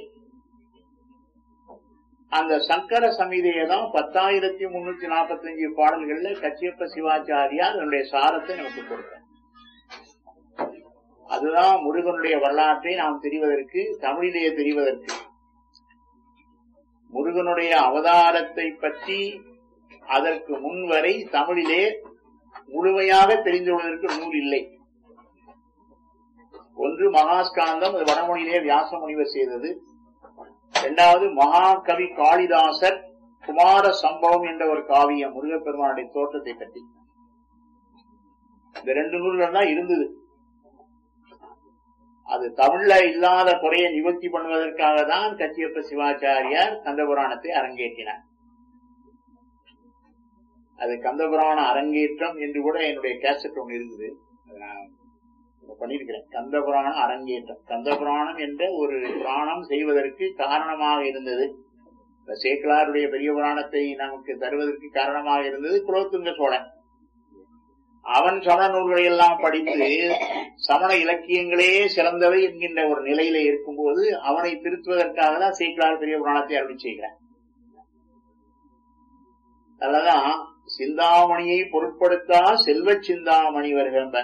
அந்த சங்கர சம்ஹிதையை தான் 10,345 பாடல்கள்ல கச்சியப்ப சிவாச்சாரியார் அதனுடைய சாரத்தை நமக்கு கொடுத்தார். அதுதான் முருகனுடைய வரலாற்றை நாம் தெரிவதற்கு, தமிழிலேயே தெரிவதற்கு, முருகனுடைய அவதாரத்தை பற்றி அதற்கு முன்வரை தமிழிலே முழுமையாக தெரிந்து கொள்வதற்கு நூல் இல்லை. ஒன்று மகாஸ்காந்தம், அது வடமொழியிலே வியாச முனிவர் செய்தது. இரண்டாவது மகாகவி காளிதாசர் குமார சம்பவம் என்ற ஒரு காவியம் முருகப்பெருமானுடைய தோற்றத்தை பற்றி. இந்த 2 நூல்கள் தான் இருந்தது. அது தமிழ்ல இல்லாத குறையை நிவர்த்தி பண்ணுவதற்காக தான் கச்சியப்ப சிவாச்சாரியார் கந்தபுராணத்தை அரங்கேற்றினார். அது கந்தபுராண அரங்கேற்றம் என்று கூட என்னுடைய கேசட் ஒன்று இருக்குது, நான் பண்ணிருக்கிறேன். கந்தபுராண அரங்கேற்றம், கந்தபுராணம் என்ற ஒரு புராணம் செய்வதற்கு காரணமாக இருந்தது, சேக்கலாருடைய பெரிய புராணத்தை நமக்கு தருவதற்கு காரணமாக இருந்தது குலோத்துங்க சோழன். அவன் சமண நூல்களை எல்லாம் படித்து சமண இலக்கியங்களே சிறந்தவை என்கின்ற ஒரு நிலையில இருக்கும்போது அவனை திருத்துவதற்காக தான் சேக்கலார் பெரிய புராணத்தை அருளி செய்கிறார். அதனாலதான் சிந்தாமணியை பொருட்படுத்தா செல்வ சிந்தாமணி வருகின்ற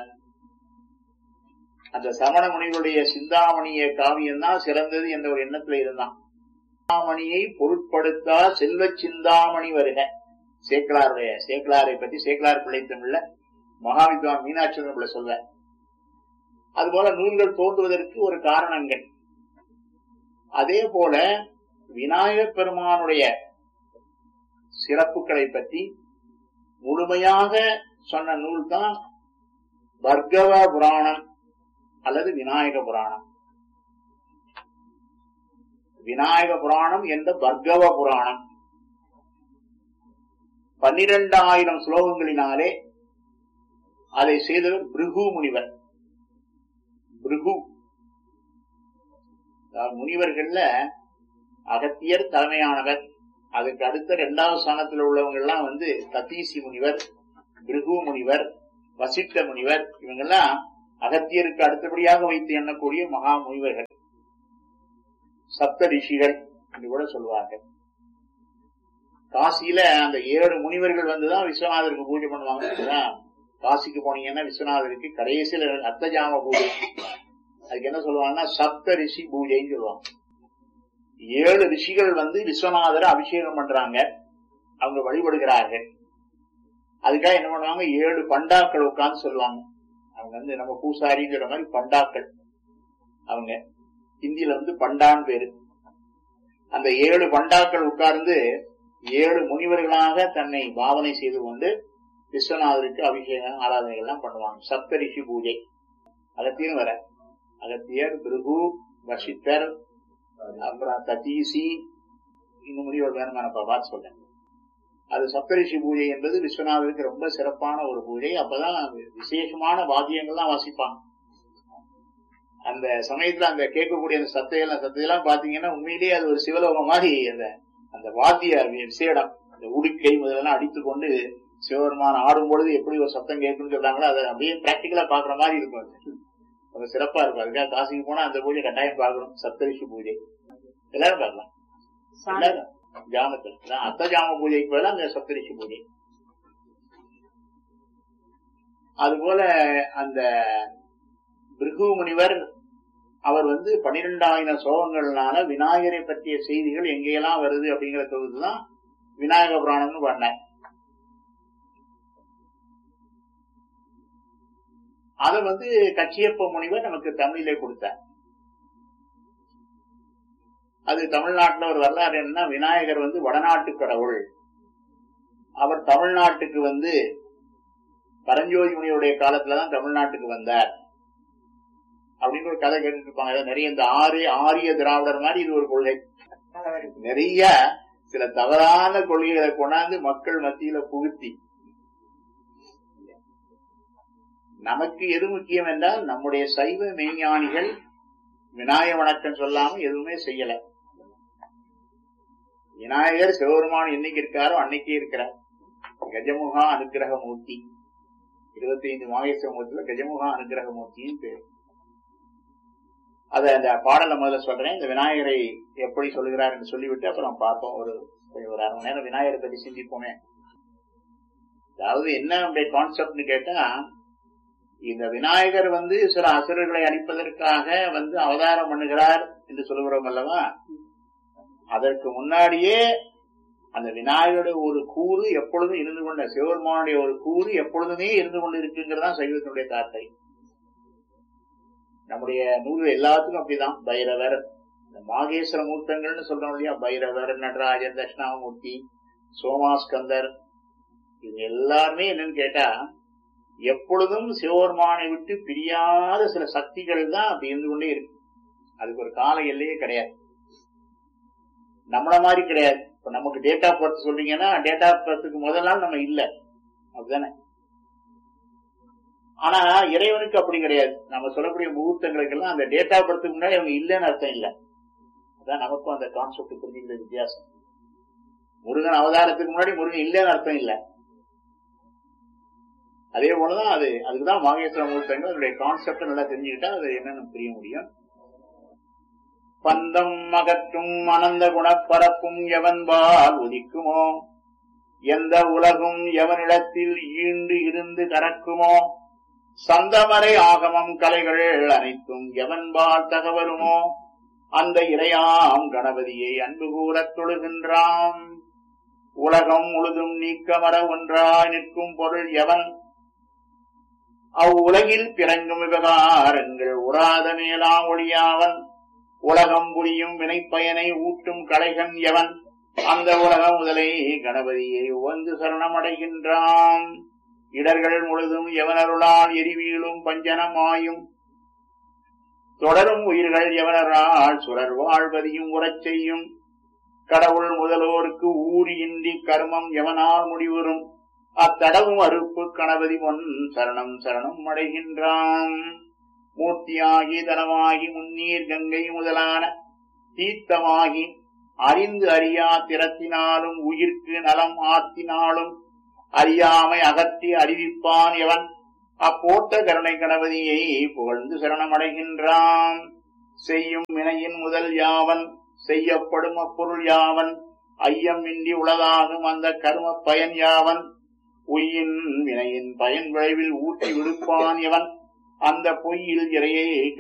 அந்த சமண முனிவருடைய சிந்தாமணிய காவியம் தான் சிறந்தது என்ற ஒரு எண்ணத்துல இருந்தான். சிந்தாமணியை பொருட்படுத்தா செல்வ சிந்தாமணி வருக, சேக்கலாரை பற்றி சேக்கலார் பிள்ளை தமிழ்ல மகாவித்வான் மீனாட்சி பிள்ளை சொல்ற. அதுபோல நூல்கள் தோன்றுவதற்கு ஒரு காரணங்கள். அதே போல விநாயகப் பெருமானுடைய சிறப்புகளை பற்றி முழுமையாக சொன்ன நூல் தான் பர்கவ புராணம் அல்லது விநாயக புராணம். விநாயக புராணம் என்ற பர்கவ புராணம் 12,000 ஸ்லோகங்களினாலே அதை செய்தவர் பிருகு முனிவர். பிருகு முனிவர்கள்ல அகத்தியர் தலைமையானவர். அதுக்கு அடுத்த 2வது ஸ்தானத்தில் உள்ளவங்க எல்லாம் ததீசி முனிவர், பிருகு முனிவர், வசிஷ்ட முனிவர். இவங்கெல்லாம் அகத்தியருக்கு அடுத்தபடியாக வைத்து எண்ணக்கூடிய மகா முனிவர்கள், சப்த ரிஷிகள் என்று கூட சொல்வார்கள். காசியில அந்த 7 முனிவர்கள் வந்துதான் விஸ்வநாதருக்கு பூஜை பண்ணுவாங்க. காசிக்கு போனீங்கன்னா விஸ்வநாதருக்கு கடைசியில அர்த்தஜாம பூஜை, அதுக்கு என்ன சொல்லுவாங்கன்னா சப்த ரிஷி பூஜைன்னு சொல்லுவாங்க. 7 ரிஷிகள் விஸ்வநாதரை அபிஷேகம் பண்றாங்க, அவங்க வழிபடுகிறார்கள். அதுக்காக என்ன பண்ணுவாங்க, 7 பண்டாக்கள் உட்கார்ந்து சொல்லுவாங்க. அவங்க நம்ம பூசாரிங்கிற மாதிரி பண்டாக்கள், அவங்க ஹிந்தியில பண்டான் பேரு. அந்த 7 பண்டாக்கள் உட்கார்ந்து 7 முனிவர்களாக தன்னை பாவனை செய்து கொண்டு விஸ்வநாதருக்கு அபிஷேகம் ஆராதனைகள் எல்லாம் பண்ணுவாங்க. சப்த ரிஷி பூஜை. அகத்தியரும் வர, அகத்தியர், பிருகு, வசிஷ்டர், அப்புறம் ததீசி, இன்னும் முனிவர் வேணுமானப்பா பார்த்து சொல்றேன். அது சப்தரிஷி பூஜை என்பது விஸ்வநாதருக்கு ரொம்ப சிறப்பான ஒரு பூஜை. அப்பதான் விசேஷமான வாத்தியங்கள்லாம் வாசிப்பாங்க. அந்த சமயத்துல அந்த கேட்கக்கூடிய அந்த சத்தையெல்லாம் பாத்தீங்கன்னா உண்மையிலேயே அது ஒரு சிவலோகம் மாதிரி. அந்த வாத்திய விசேடம், அந்த உடுக்கை முதலெல்லாம் அடித்து கொண்டு சிவபெருமான ஆடும் பொழுது எப்படி ஒரு சத்தம் கேட்குன்னு சொல்றாங்களோ அதை அப்படியே பிராக்டிகலா பாக்குற மாதிரி இருக்கும். அது சிறப்பா இருக்கும். அதுக்காக காசிக்கு போனா அந்த பூஜை கட்டாயம் பார்க்கணும். சப்தரிஷி பூஜை எல்லாரும் பார்க்கலாம். எல்லாரும் ஜாமத்தில் அர்த்தஜாம பூஜைக்கு பதிலாக அந்த சப்தரிஷி பூஜை. அதுபோல அந்த பிருகு முனிவர் அவர் 12,000 ஸ்லோகங்கள்னால விநாயகரை பற்றிய செய்திகள் எங்கெல்லாம் வருது அப்படிங்கிற தொகுதுதான் விநாயக புராணம்னு பண்ணார். அதை கச்சியப்ப முனிவர் நமக்கு தமிழிலே கொடுத்தார். அது தமிழ்நாட்டுல ஒரு வரலாறு என்னன்னா, விநாயகர் வடநாட்டு கடவுள். அவர் தமிழ்நாட்டுக்கு பரஞ்சோதி முனிவருடைய காலத்துலதான் தமிழ்நாட்டுக்கு வந்தார் அப்படின்னு ஒரு கதை கேட்டுட்டு இருப்பாங்க. நிறைய இந்த ஆரிய திராவிடர் மாதிரி இது ஒரு கொள்கை. நிறைய சில தவறான கொள்கைகளை கொண்டாந்து மக்கள் மத்தியில புகுத்தி, நமக்கு எது முக்கியம் என்றால் நம்முடைய சைவ மெய்ஞானிகள் விநாயக வணக்கம் சொல்லாம எதுவுமே செய்யல. விநாயகர் சிவபெருமான் என்னைக்கு இருக்காரோ அன்னைக்கே இருக்கிறார். கஜமுகா அனுகிரக மூர்த்தி, 25 மாகேஸ்வர மூர்த்தியில கஜமுகா அனுகிரக மூர்த்தின்னு பேரு. அத அந்த பாடல முதல்ல சொல்றேன். இந்த விநாயகரை எப்படி சொல்லுகிறார் என்று சொல்லிவிட்டு அப்புறம் பார்ப்போம். ஒரு 1/2 மணி நேரம் விநாயகரை பற்றி சிந்திப்போமே. அதாவது என்ன நம்முடைய கான்செப்ட்னு கேட்டா, இந்த விநாயகர் சில அசுரர்களை அழிப்பதற்காக அவதாரம் பண்ணுகிறார் என்று சொல்லுகிறோம் அல்லவா. அதற்கு முன்னாடியே அந்த விநாயகருடைய ஒரு கூறு எப்பொழுதும் இருந்து கொண்ட, சிவபெருமானுடைய ஒரு கூறு எப்பொழுதுமே இருந்து கொண்டு இருக்குங்கிறதான் சைவத்தினுடைய தார்த்தை. நம்முடைய நூல்கள் எல்லாத்துக்கும் அப்படிதான். பைரவர், மாகேஸ்வர மூர்த்தங்கள்னு சொல்றோம் இல்லையா, பைரவர், நடராஜர், தட்சிணாமூர்த்தி, சோமாஸ்கந்தர், இது எல்லாருமே என்னன்னு கேட்டா எப்பொழுதும் சிவபெருமானை விட்டு பிரியாத சில சக்திகள் தான் அப்படி இருந்து கொண்டே இருக்கு. அதுக்கு ஒரு கால எல்லையே கிடையாது. நம்மள மாதிரி கிடையாது. இப்ப நமக்கு டேட் ஆஃப் பர்த் சொல்றீங்கன்னா டேட் ஆஃப் பர்த்துக்கு முதல் நாள் நம்ம இல்ல, அப்படிதானே. ஆனா இறைவனுக்கு அப்படி கிடையாது. நம்ம சொல்லக்கூடிய முகூர்த்தங்களுக்கு எல்லாம் அந்த டேட் ஆஃப் பர்த்துக்கு முன்னாடி அவங்க இல்லைன்னு அர்த்தம் இல்லை. அதான் நமக்கும் அந்த கான்செப்ட் புரிஞ்சுக்கிற வித்தியாசம். முருகன் அவதாரத்துக்கு முன்னாடி முருகன் இல்லைன்னு அர்த்தம் இல்லை. அதே போலதான் அதுக்குதான் மாகேஸ்வர முகூர்த்தங்கள் அதனுடைய கான்செப்ட் நல்லா தெரிஞ்சுக்கிட்டா அது என்னன்னு புரிய முடியும். பந்தம் அகற்றும் அனந்த குணப்பரப்பும் எவன்பால் உதிக்குமோ, எந்த உலகும் எவனிடத்தில் ஈண்டு இருந்து கறக்குமோ, சந்தமரை ஆகமம் கலைகள் அனைத்தும் எவன்பால் தகவருமோ, அந்த இறையாம் கணபதியை அன்பு கூறத் தொழுகின்றான். உலகம் முழுதும் நீக்கமர ஒன்றாய் நிற்கும் பொருள் எவன், அவ்வுலகில் பிறங்கும் விவகாரங்கள் உறாத மேலாம் ஒளியாவன். உலகம் புரியும் வினைப்பயனை ஊட்டும் கலைகன் எவன், அந்த உலகம் முதலை கணபதியை உவந்து சரணமடைகின்றான். இடர்கள் முழுதும் எவனருளால் எரிவீழும் பஞ்சனமாயும், தொடரும் உயிர்கள் எவனரால் சுரர் வாழ்வதையும் உறச் செய்யும். கடவுள் முதலோருக்கு ஊரியின்றி கர்மம் எவனால் முடிவரும், அத்தடவும் அறுப்பு கணபதி பொன் சரணம் சரணம் அடைகின்றான். மூர்த்தியாகி தனமாகி முன்னீர் கங்கை முதலான தீர்த்தமாகி அறிந்து அறியா திறத்தினாலும் உயிர்க்கு நலம் ஆத்தினாலும் அறியாமை அகற்றி அறிவிப்பான் எவன், அப்போட்ட கருணை கணபதியை புகழ்ந்து சரணமடைகின்றான். செய்யும் வினையின் முதல் யாவன், செய்யப்படும் அப்பொருள் யாவன், ஐயம் இன்றி உளதாகும் அந்த கர்ம பயன் யாவன், உயின் வினையின் பயன் விளைவில் ஊற்றி விடுப்பான் எவன், அந்த பொய்யில் இறையை